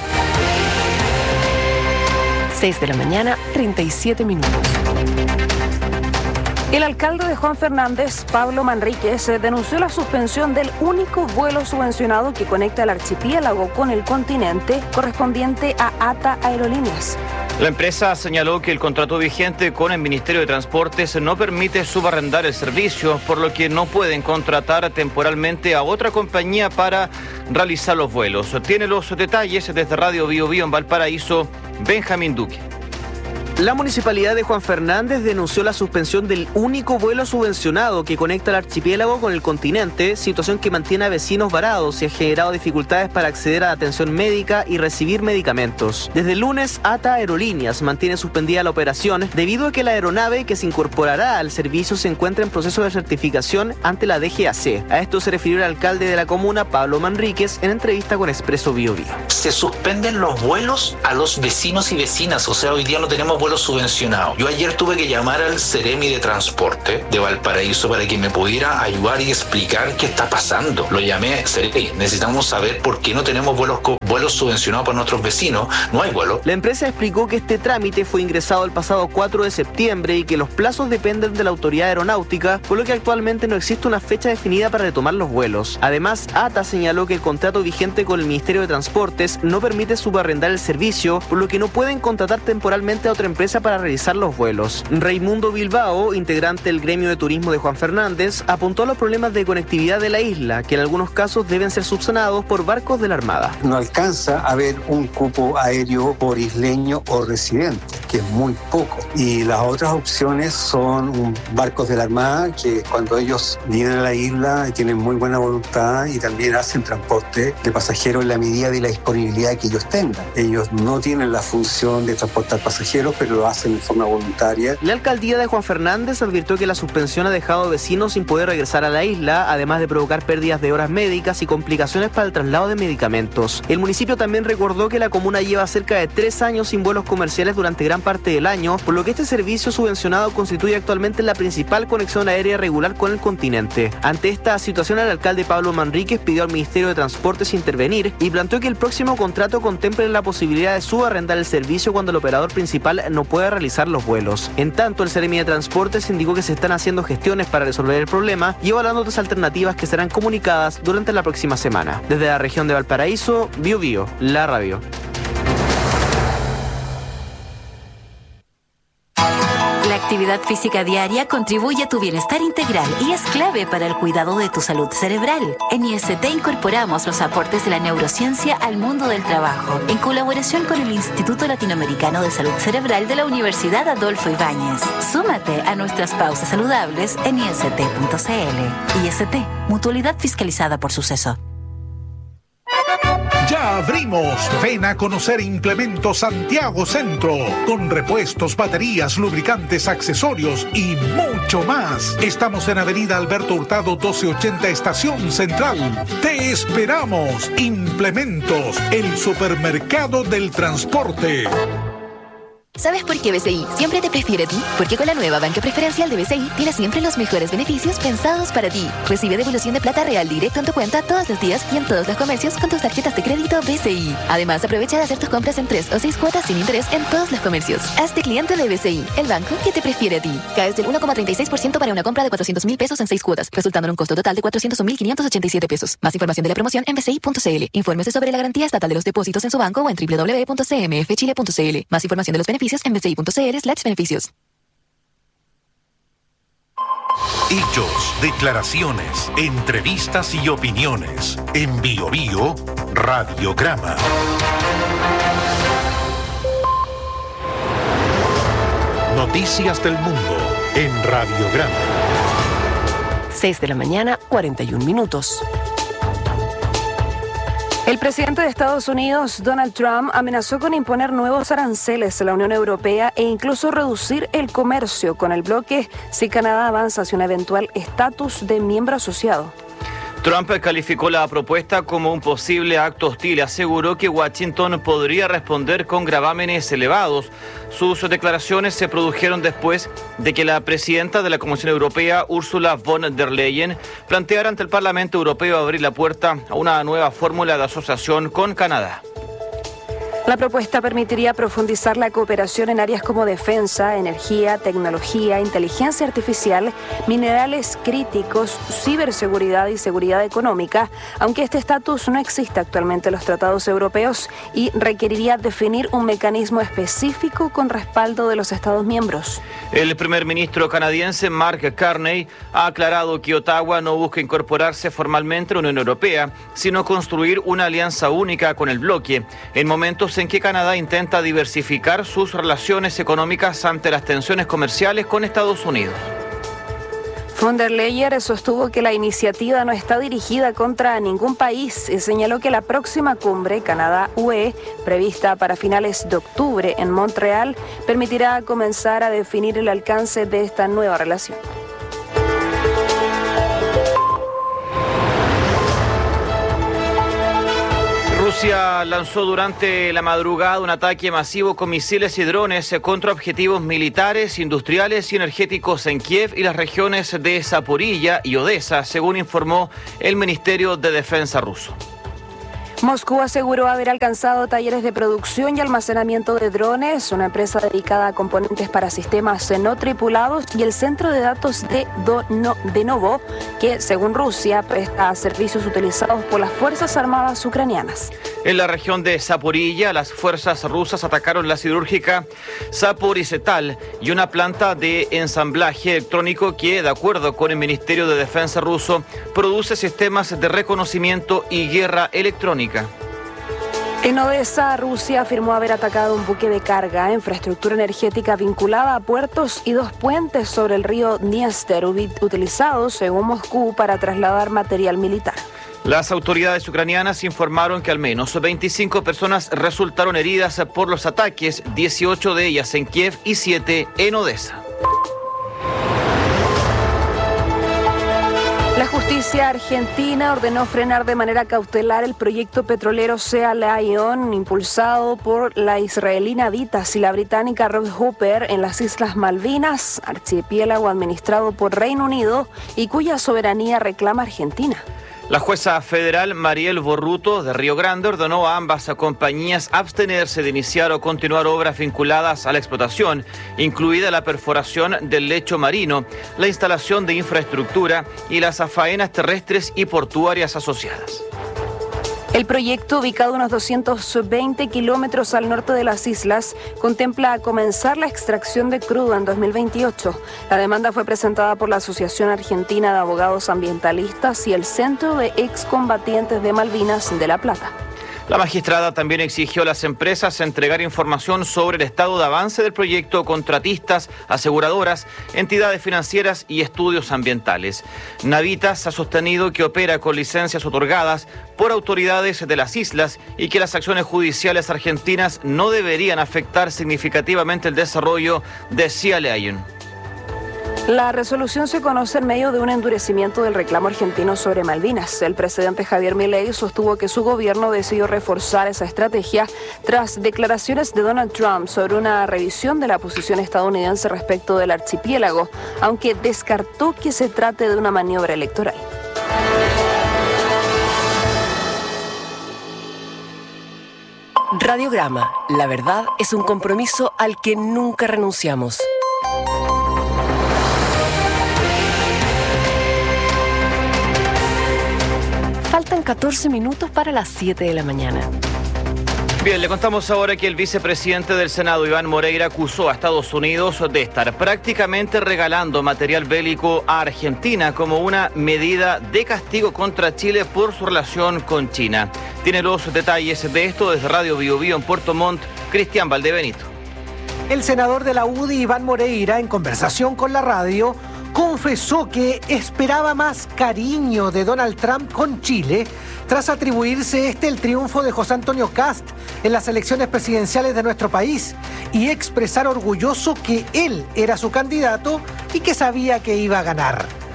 seis de la mañana, treinta y siete minutos. El alcalde de Juan Fernández, Pablo Manríquez, denunció la suspensión del único vuelo subvencionado que conecta el archipiélago con el continente, correspondiente a ATA Aerolíneas. La empresa señaló que el contrato vigente con el Ministerio de Transportes no permite subarrendar el servicio, por lo que no pueden contratar temporalmente a otra compañía para realizar los vuelos. Tiene los detalles desde Radio Bio Bio en Valparaíso, Benjamín Duque. La Municipalidad de Juan Fernández denunció la suspensión del único vuelo subvencionado que conecta el archipiélago con el continente, situación que mantiene a vecinos varados y ha generado dificultades para acceder a la atención médica y recibir medicamentos. Desde el lunes, ATA Aerolíneas mantiene suspendida la operación debido a que la aeronave que se incorporará al servicio se encuentra en proceso de certificación ante la D G A C. A esto se refirió el alcalde de la comuna, Pablo Manríquez, en entrevista con Expreso Bio Bio. Se suspenden los vuelos a los vecinos y vecinas, o sea, hoy día no tenemos vuelos subvencionado. Yo ayer tuve que llamar al Ceremi de Transporte de Valparaíso para que me pudiera ayudar y explicar qué está pasando. Lo llamé, Ceremi, necesitamos saber por qué no tenemos vuelos, vuelos subvencionados para nuestros vecinos. No hay vuelo. La empresa explicó que este trámite fue ingresado el pasado cuatro de septiembre y que los plazos dependen de la autoridad aeronáutica, por lo que actualmente no existe una fecha definida para retomar los vuelos. Además, ATA señaló que el contrato vigente con el Ministerio de Transportes no permite subarrendar el servicio, por lo que no pueden contratar temporalmente a otra empresa para realizar los vuelos. Raimundo Bilbao, integrante del gremio de turismo de Juan Fernández, apuntó a los problemas de conectividad de la isla, que en algunos casos deben ser subsanados por barcos de la Armada. No alcanza a haber un cupo aéreo por isleño o residente, que es muy poco. Y las otras opciones son barcos de la Armada, que cuando ellos vienen a la isla tienen muy buena voluntad y también hacen transporte de pasajeros en la medida de la disponibilidad que ellos tengan. Ellos no tienen la función de transportar pasajeros, pero lo hacen de forma voluntaria. La alcaldía de Juan Fernández advirtió que la suspensión ha dejado a vecinos sin poder regresar a la isla, además de provocar pérdidas de horas médicas y complicaciones para el traslado de medicamentos. El municipio también recordó que la comuna lleva cerca de tres años sin vuelos comerciales durante gran parte del año, por lo que este servicio subvencionado constituye actualmente la principal conexión aérea regular con el continente. Ante esta situación, el alcalde Pablo Manríquez pidió al Ministerio de Transportes intervenir y planteó que el próximo contrato contemple la posibilidad de subarrendar el servicio cuando el operador principal no puede realizar los vuelos. En tanto, el Ceremi de Transportes indicó que se están haciendo gestiones para resolver el problema y evaluando otras alternativas que serán comunicadas durante la próxima semana. Desde la región de Valparaíso, Bio Bio, la radio. La actividad física diaria contribuye a tu bienestar integral y es clave para el cuidado de tu salud cerebral. En I S T incorporamos los aportes de la neurociencia al mundo del trabajo, en colaboración con el Instituto Latinoamericano de Salud Cerebral de la Universidad Adolfo Ibáñez. Súmate a nuestras pausas saludables en i s t punto c l. I S T, mutualidad fiscalizada por Suceso. Ya abrimos. Ven a conocer Implementos Santiago Centro, con repuestos, baterías, lubricantes, accesorios y mucho más. Estamos en Avenida Alberto Hurtado doce ochenta, Estación Central. Te esperamos. Implementos, el supermercado del transporte. ¿Sabes por qué B C I siempre te prefiere a ti? Porque con la nueva banca preferencial de B C I tienes siempre los mejores beneficios pensados para ti. Recibe devolución de plata real directo en tu cuenta todos los días y en todos los comercios con tus tarjetas de crédito B C I. Además, aprovecha de hacer tus compras en tres o seis cuotas sin interés en todos los comercios. Hazte cliente de B C I, el banco que te prefiere a ti. Caes del uno coma treinta y seis por ciento para una compra de cuatrocientos mil pesos en seis cuotas, resultando en un costo total de cuatrocientos mil quinientos ochenta y siete pesos. Más información de la promoción en b c i punto c l. Infórmese sobre la garantía estatal de los depósitos en su banco o en w w w punto c m f chile punto c l. Más información de los beneficios en b c i punto c l slash beneficios. Hechos, declaraciones, entrevistas y opiniones. En Bio Bio, Radiograma. Noticias del mundo en Radiograma. seis de la mañana, cuarenta y un minutos. El presidente de Estados Unidos, Donald Trump, amenazó con imponer nuevos aranceles a la Unión Europea e incluso reducir el comercio con el bloque si Canadá avanza hacia un eventual estatus de miembro asociado. Trump calificó la propuesta como un posible acto hostil y aseguró que Washington podría responder con gravámenes elevados. Sus declaraciones se produjeron después de que la presidenta de la Comisión Europea, Ursula von der Leyen, planteara ante el Parlamento Europeo abrir la puerta a una nueva fórmula de asociación con Canadá. La propuesta permitiría profundizar la cooperación en áreas como defensa, energía, tecnología, inteligencia artificial, minerales críticos, ciberseguridad y seguridad económica, aunque este estatus no existe actualmente en los tratados europeos y requeriría definir un mecanismo específico con respaldo de los Estados miembros. El primer ministro canadiense Mark Carney ha aclarado que Ottawa no busca incorporarse formalmente a la Unión Europea, sino construir una alianza única con el bloque, en momentos en que Canadá intenta diversificar sus relaciones económicas ante las tensiones comerciales con Estados Unidos. Von der Leyen sostuvo que la iniciativa no está dirigida contra ningún país y señaló que la próxima cumbre Canadá-U E, prevista para finales de octubre en Montreal, permitirá comenzar a definir el alcance de esta nueva relación. Rusia lanzó durante la madrugada un ataque masivo con misiles y drones contra objetivos militares, industriales y energéticos en Kiev y las regiones de Zaporilla y Odesa, según informó el Ministerio de Defensa ruso. Moscú aseguró haber alcanzado talleres de producción y almacenamiento de drones, una empresa dedicada a componentes para sistemas no tripulados y el centro de datos de Denovo, que según Rusia presta servicios utilizados por las Fuerzas Armadas ucranianas. En la región de Zaporilla, las fuerzas rusas atacaron la siderúrgica Zaporizhzhal y una planta de ensamblaje electrónico que, de acuerdo con el Ministerio de Defensa ruso, produce sistemas de reconocimiento y guerra electrónica. En Odesa, Rusia afirmó haber atacado un buque de carga, infraestructura energética vinculada a puertos y dos puentes sobre el río Dniester, utilizados, según Moscú, para trasladar material militar. Las autoridades ucranianas informaron que al menos veinticinco personas resultaron heridas por los ataques, dieciocho de ellas en Kiev y siete en Odesa. La justicia argentina ordenó frenar de manera cautelar el proyecto petrolero Sea Lion, impulsado por la israelí Navitas y la británica Rob Hooper en las Islas Malvinas, archipiélago administrado por Reino Unido y cuya soberanía reclama Argentina. La jueza federal Mariel Borruto de Río Grande ordenó a ambas compañías abstenerse de iniciar o continuar obras vinculadas a la explotación, incluida la perforación del lecho marino, la instalación de infraestructura y las faenas terrestres y portuarias asociadas. El proyecto, ubicado a unos doscientos veinte kilómetros al norte de las islas, contempla comenzar la extracción de crudo en dos mil veintiocho. La demanda fue presentada por la Asociación Argentina de Abogados Ambientalistas y el Centro de Excombatientes de Malvinas de La Plata. La magistrada también exigió a las empresas entregar información sobre el estado de avance del proyecto, contratistas, aseguradoras, entidades financieras y estudios ambientales. Navitas ha sostenido que opera con licencias otorgadas por autoridades de las islas y que las acciones judiciales argentinas no deberían afectar significativamente el desarrollo de Sea Lion. La resolución se conoce en medio de un endurecimiento del reclamo argentino sobre Malvinas. El presidente Javier Milei sostuvo que su gobierno decidió reforzar esa estrategia tras declaraciones de Donald Trump sobre una revisión de la posición estadounidense respecto del archipiélago, aunque descartó que se trate de una maniobra electoral. Radiograma. La verdad es un compromiso al que nunca renunciamos. Faltan catorce minutos para las siete de la mañana. Bien, le contamos ahora que el vicepresidente del Senado, Iván Moreira, acusó a Estados Unidos de estar prácticamente regalando material bélico a Argentina como una medida de castigo contra Chile por su relación con China. Tiene los detalles de esto desde Radio Bio Bio en Puerto Montt, Cristian Valdebenito. El senador de la U D I, Iván Moreira, en conversación con la radio, confesó que esperaba más cariño de Donald Trump con Chile tras atribuirse este el triunfo de José Antonio Kast en las elecciones presidenciales de nuestro país y expresar orgulloso que él era su candidato y que sabía que iba a ganar.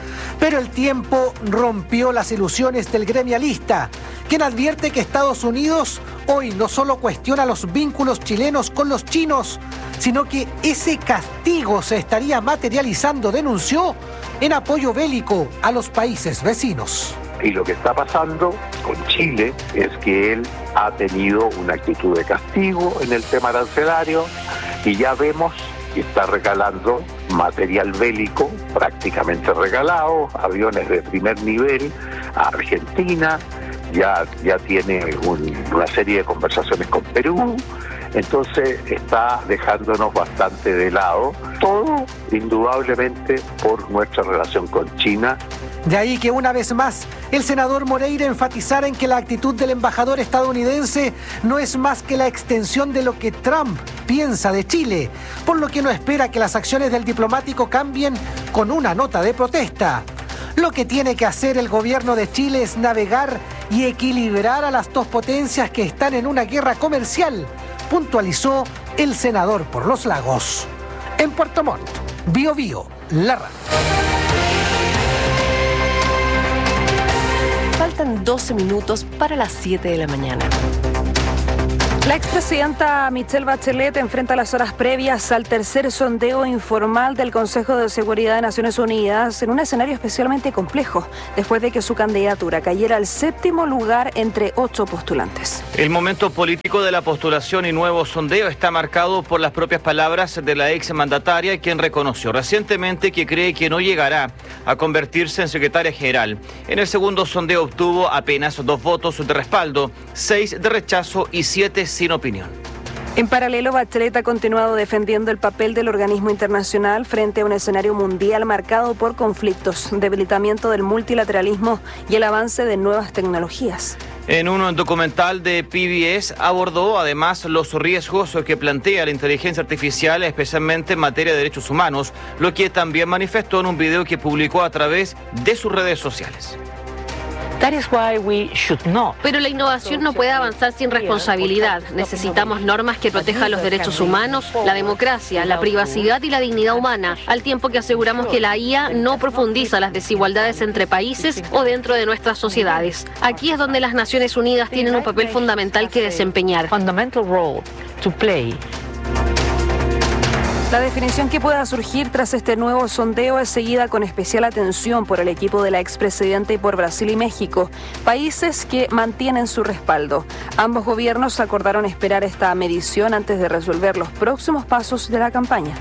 Pero el tiempo rompió las ilusiones del gremialista, quien advierte que Estados Unidos hoy no solo cuestiona los vínculos chilenos con los chinos, sino que ese castigo se estaría materializando, denunció, en apoyo bélico a los países vecinos. Y lo que está pasando con Chile es que él ha tenido una actitud de castigo en el tema arancelario y ya vemos que está regalando material bélico prácticamente regalado, aviones de primer nivel a Argentina, ya, ya tiene un, una serie de conversaciones con Perú, entonces está dejándonos bastante de lado, todo indudablemente por nuestra relación con China. De ahí que una vez más el senador Moreira enfatizara en que la actitud del embajador estadounidense no es más que la extensión de lo que Trump piensa de Chile, por lo que no espera que las acciones del diplomático cambien con una nota de protesta. Lo que tiene que hacer el gobierno de Chile es navegar y equilibrar a las dos potencias que están en una guerra comercial, puntualizó el senador por los Lagos. En Puerto Montt, Bio Bio, la radio. Faltan doce minutos para las siete de la mañana. La expresidenta Michelle Bachelet enfrenta las horas previas al tercer sondeo informal del Consejo de Seguridad de Naciones Unidas en un escenario especialmente complejo, después de que su candidatura cayera al séptimo lugar entre ocho postulantes. El momento político de la postulación y nuevo sondeo está marcado por las propias palabras de la exmandataria, quien reconoció recientemente que cree que no llegará a convertirse en secretaria general. En el segundo sondeo obtuvo apenas dos votos de respaldo, seis de rechazo y siete sin opinión. En paralelo, Bachelet ha continuado defendiendo el papel del organismo internacional frente a un escenario mundial marcado por conflictos, debilitamiento del multilateralismo y el avance de nuevas tecnologías. En un documental de P B S abordó además los riesgos que plantea la inteligencia artificial, especialmente en materia de derechos humanos, lo que también manifestó en un video que publicó a través de sus redes sociales. Pero la innovación no puede avanzar sin responsabilidad. Necesitamos normas que protejan los derechos humanos, la democracia, la privacidad y la dignidad humana, al tiempo que aseguramos que la I A no profundiza las desigualdades entre países o dentro de nuestras sociedades. Aquí es donde las Naciones Unidas tienen un papel fundamental que desempeñar. La definición que pueda surgir tras este nuevo sondeo es seguida con especial atención por el equipo de la expresidenta y por Brasil y México, países que mantienen su respaldo. Ambos gobiernos acordaron esperar esta medición antes de resolver los próximos pasos de la campaña.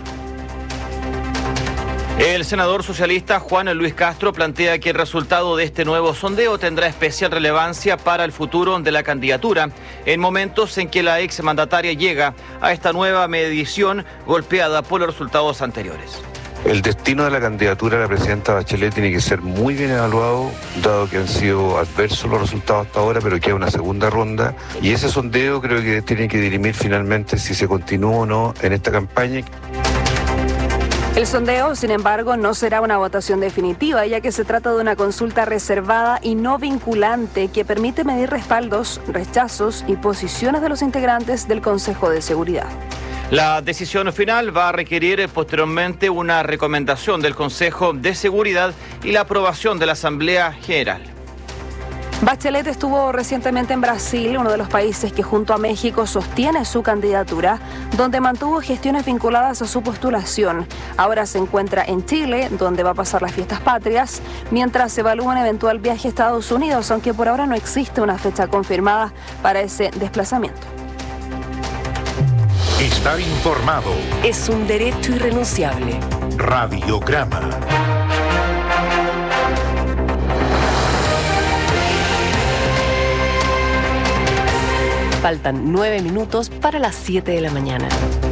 El senador socialista Juan Luis Castro plantea que el resultado de este nuevo sondeo tendrá especial relevancia para el futuro de la candidatura, en momentos en que la exmandataria llega a esta nueva medición golpeada por los resultados anteriores. El destino de la candidatura de la presidenta Bachelet tiene que ser muy bien evaluado, dado que han sido adversos los resultados hasta ahora, pero queda una segunda ronda. Y ese sondeo creo que tiene que dirimir finalmente si se continúa o no en esta campaña. El sondeo, sin embargo, no será una votación definitiva, ya que se trata de una consulta reservada y no vinculante que permite medir respaldos, rechazos y posiciones de los integrantes del Consejo de Seguridad. La decisión final va a requerir posteriormente una recomendación del Consejo de Seguridad y la aprobación de la Asamblea General. Bachelet estuvo recientemente en Brasil, uno de los países que junto a México sostiene su candidatura, donde mantuvo gestiones vinculadas a su postulación. Ahora se encuentra en Chile, donde va a pasar las fiestas patrias, mientras se evalúa un eventual viaje a Estados Unidos, aunque por ahora no existe una fecha confirmada para ese desplazamiento. Estar informado es un derecho irrenunciable. Radiograma. Faltan nueve minutos para las siete de la mañana.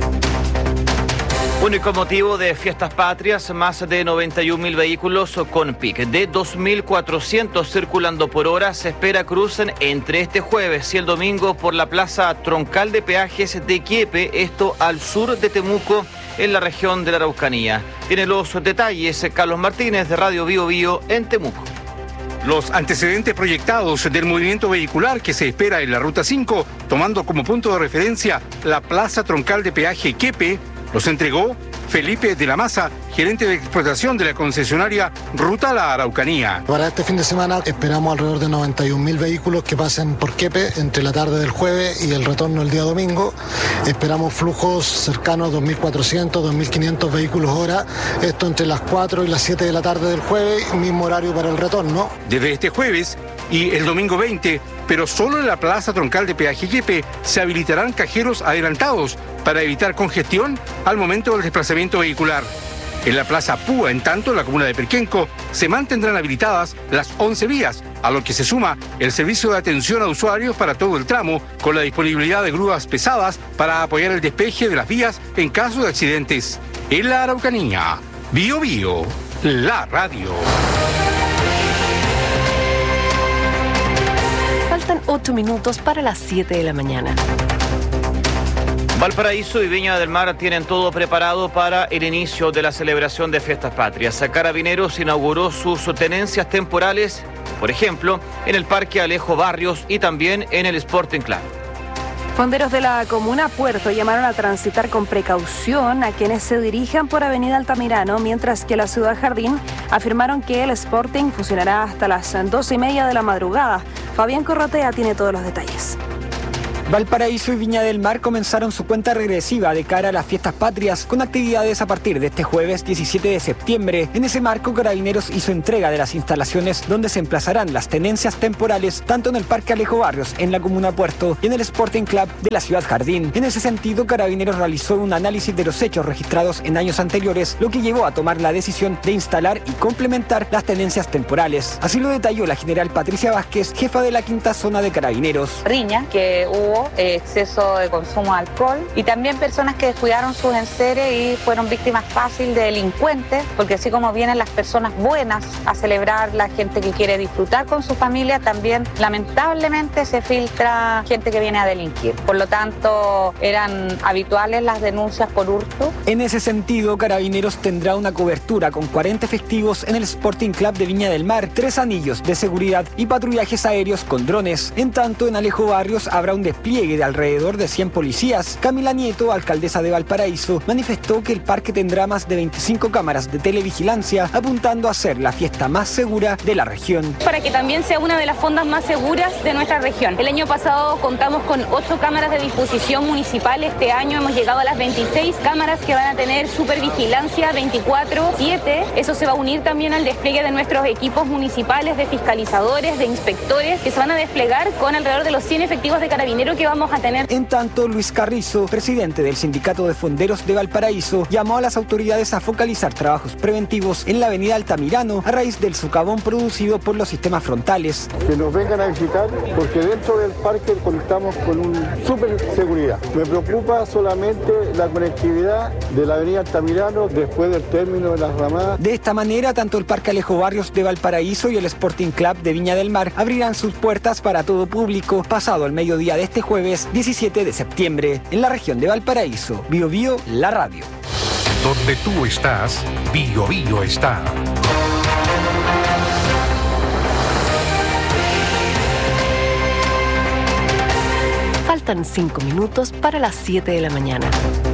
Único motivo de fiestas patrias, más de noventa y un mil vehículos con pic de dos mil cuatrocientos circulando por hora se espera crucen entre este jueves y el domingo por la plaza troncal de peajes de Quiepe, esto al sur de Temuco, en la región de la Araucanía. Tiene los detalles Carlos Martínez de Radio Bio Bio en Temuco. Los antecedentes proyectados del movimiento vehicular que se espera en la Ruta cinco, tomando como punto de referencia la plaza troncal de peaje Quiepe, los entregó Felipe de la Maza, gerente de explotación de la concesionaria Ruta La Araucanía. Para este fin de semana esperamos alrededor de noventa y un mil vehículos que pasen por Quepe entre la tarde del jueves y el retorno el día domingo. Esperamos flujos cercanos a dos mil cuatrocientos, dos mil quinientos vehículos hora, esto entre las cuatro y las siete de la tarde del jueves, mismo horario para el retorno. Desde este jueves y el domingo veinte, pero solo en la plaza troncal de peaje Quepe, se habilitarán cajeros adelantados para evitar congestión al momento del desplazamiento vehicular. En la plaza Púa, en tanto, en la comuna de Perquenco, se mantendrán habilitadas las once vías, a lo que se suma el servicio de atención a usuarios para todo el tramo, con la disponibilidad de grúas pesadas para apoyar el despeje de las vías en caso de accidentes. En la Araucanía, Bio Bio, la radio. Faltan ocho minutos para las siete de la mañana. Valparaíso y Viña del Mar tienen todo preparado para el inicio de la celebración de Fiestas Patrias. Carabineros inauguró sus tenencias temporales, por ejemplo, en el Parque Alejo Barrios y también en el Sporting Club. Fonderos de la comuna Puerto llamaron a transitar con precaución a quienes se dirijan por Avenida Altamirano, mientras que la Ciudad Jardín afirmaron que el Sporting funcionará hasta las doce y media de la madrugada. Fabián Corrotea tiene todos los detalles. Valparaíso y Viña del Mar comenzaron su cuenta regresiva de cara a las Fiestas Patrias con actividades a partir de este jueves diecisiete de septiembre. En ese marco, Carabineros hizo entrega de las instalaciones donde se emplazarán las tenencias temporales tanto en el Parque Alejo Barrios en la comuna Puerto y en el Sporting Club de la Ciudad Jardín. En ese sentido, Carabineros realizó un análisis de los hechos registrados en años anteriores, lo que llevó a tomar la decisión de instalar y complementar las tenencias temporales. Así lo detalló la general Patricia Vázquez, jefa de la quinta zona de Carabineros. Riña, que hubo exceso de consumo de alcohol y también personas que descuidaron sus enseres y fueron víctimas fáciles de delincuentes, porque así como vienen las personas buenas a celebrar, la gente que quiere disfrutar con su familia, también lamentablemente se filtra gente que viene a delinquir. Por lo tanto, eran habituales las denuncias por hurto. En ese sentido, Carabineros tendrá una cobertura con cuarenta efectivos en el Sporting Club de Viña del Mar, tres anillos de seguridad y patrullajes aéreos con drones. En tanto, en Alejo Barrios habrá un despliegue de alrededor de cien policías. Camila Nieto, alcaldesa de Valparaíso, manifestó que el parque tendrá más de veinticinco cámaras de televigilancia, apuntando a ser la fiesta más segura de la región. Para que también sea una de las fondas más seguras de nuestra región. El año pasado contamos con ocho cámaras de disposición municipal. Este año hemos llegado a las veintiséis cámaras que van a tener supervigilancia veinticuatro siete. Eso se va a unir también al despliegue de nuestros equipos municipales de fiscalizadores, de inspectores, que se van a desplegar con alrededor de los cien efectivos de carabineros que vamos a tener. En tanto, Luis Carrizo, presidente del Sindicato de Fonderos de Valparaíso, llamó a las autoridades a focalizar trabajos preventivos en la avenida Altamirano a raíz del socavón producido por los sistemas frontales. Que nos vengan a visitar porque dentro del parque contamos con una super seguridad. Me preocupa solamente la conectividad de la avenida Altamirano después del término de las ramadas. De esta manera, tanto el Parque Alejo Barrios de Valparaíso y el Sporting Club de Viña del Mar abrirán sus puertas para todo público pasado el mediodía de este jueves diecisiete de septiembre en la región de Valparaíso. Bio Bio, la radio. Donde tú estás, Bio Bio está. Faltan cinco minutos para las siete de la mañana.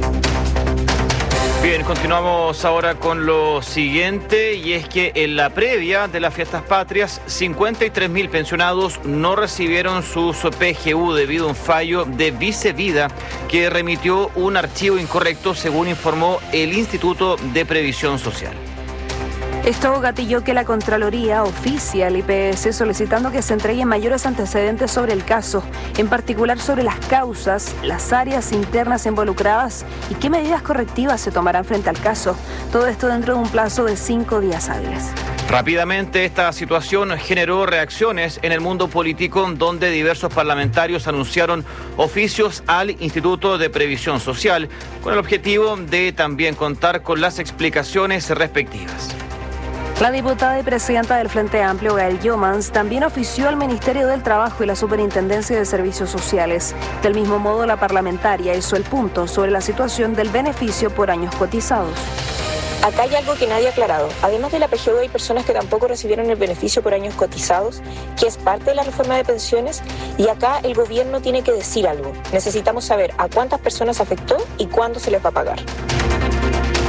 Bien, continuamos ahora con lo siguiente, y es que en la previa de las Fiestas Patrias, cincuenta y tres mil pensionados no recibieron sus P G U debido a un fallo de Vicevida que remitió un archivo incorrecto, según informó el Instituto de Previsión Social. Esto gatilló que la Contraloría oficie al I P S solicitando que se entreguen mayores antecedentes sobre el caso, en particular sobre las causas, las áreas internas involucradas y qué medidas correctivas se tomarán frente al caso. Todo esto dentro de un plazo de cinco días hábiles. Rápidamente, esta situación generó reacciones en el mundo político, donde diversos parlamentarios anunciaron oficios al Instituto de Previsión Social con el objetivo de también contar con las explicaciones respectivas. La diputada y presidenta del Frente Amplio, Gael Jomans, también ofició al Ministerio del Trabajo y la Superintendencia de Servicios Sociales. Del mismo modo, la parlamentaria hizo el punto sobre la situación del beneficio por años cotizados. Acá hay algo que nadie ha aclarado. Además de la P G U, hay personas que tampoco recibieron el beneficio por años cotizados, que es parte de la reforma de pensiones, y acá el gobierno tiene que decir algo. Necesitamos saber a cuántas personas afectó y cuándo se les va a pagar.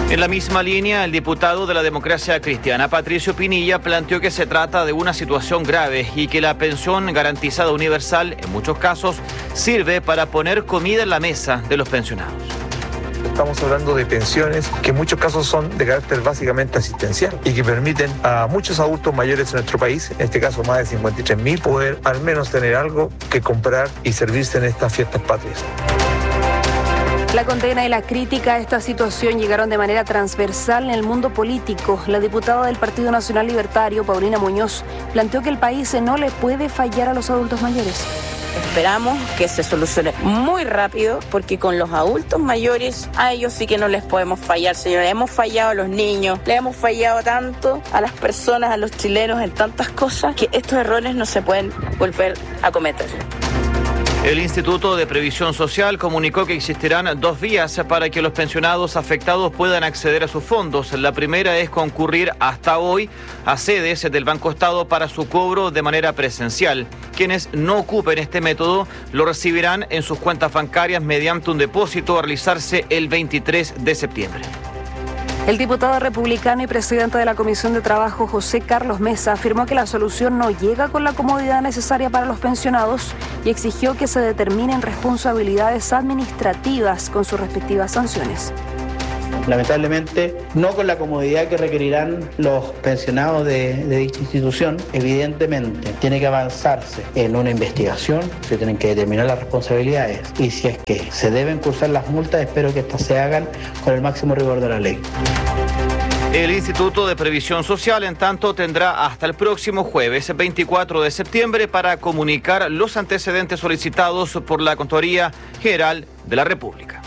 En la misma línea, el diputado de la Democracia Cristiana, Patricio Pinilla, planteó que se trata de una situación grave y que la pensión garantizada universal, en muchos casos, sirve para poner comida en la mesa de los pensionados. Estamos hablando de pensiones que en muchos casos son de carácter básicamente asistencial y que permiten a muchos adultos mayores en nuestro país, en este caso más de cincuenta y tres mil, poder al menos tener algo que comprar y servirse en estas fiestas patrias. La condena y la crítica a esta situación llegaron de manera transversal en el mundo político. La diputada del Partido Nacional Libertario, Paulina Muñoz, planteó que el país no le puede fallar a los adultos mayores. Esperamos que se solucione muy rápido, porque con los adultos mayores a ellos sí que no les podemos fallar, señora. Hemos fallado a los niños, le hemos fallado tanto a las personas, a los chilenos en tantas cosas, que estos errores no se pueden volver a cometer. El Instituto de Previsión Social comunicó que existirán dos vías para que los pensionados afectados puedan acceder a sus fondos. La primera es concurrir hasta hoy a sedes del Banco Estado para su cobro de manera presencial. Quienes no ocupen este método lo recibirán en sus cuentas bancarias mediante un depósito a realizarse el veintitrés de septiembre. El diputado republicano y presidente de la Comisión de Trabajo, José Carlos Mesa, afirmó que la solución no llega con la comodidad necesaria para los pensionados y exigió que se determinen responsabilidades administrativas con sus respectivas sanciones. Lamentablemente, no con la comodidad que requerirán los pensionados de, de dicha institución. Evidentemente, tiene que avanzarse en una investigación, se tienen que determinar las responsabilidades y si es que se deben cursar las multas, espero que estas se hagan con el máximo rigor de la ley. El Instituto de Previsión Social, en tanto, tendrá hasta el próximo jueves, veinticuatro de septiembre, para comunicar los antecedentes solicitados por la Contraloría General de la República.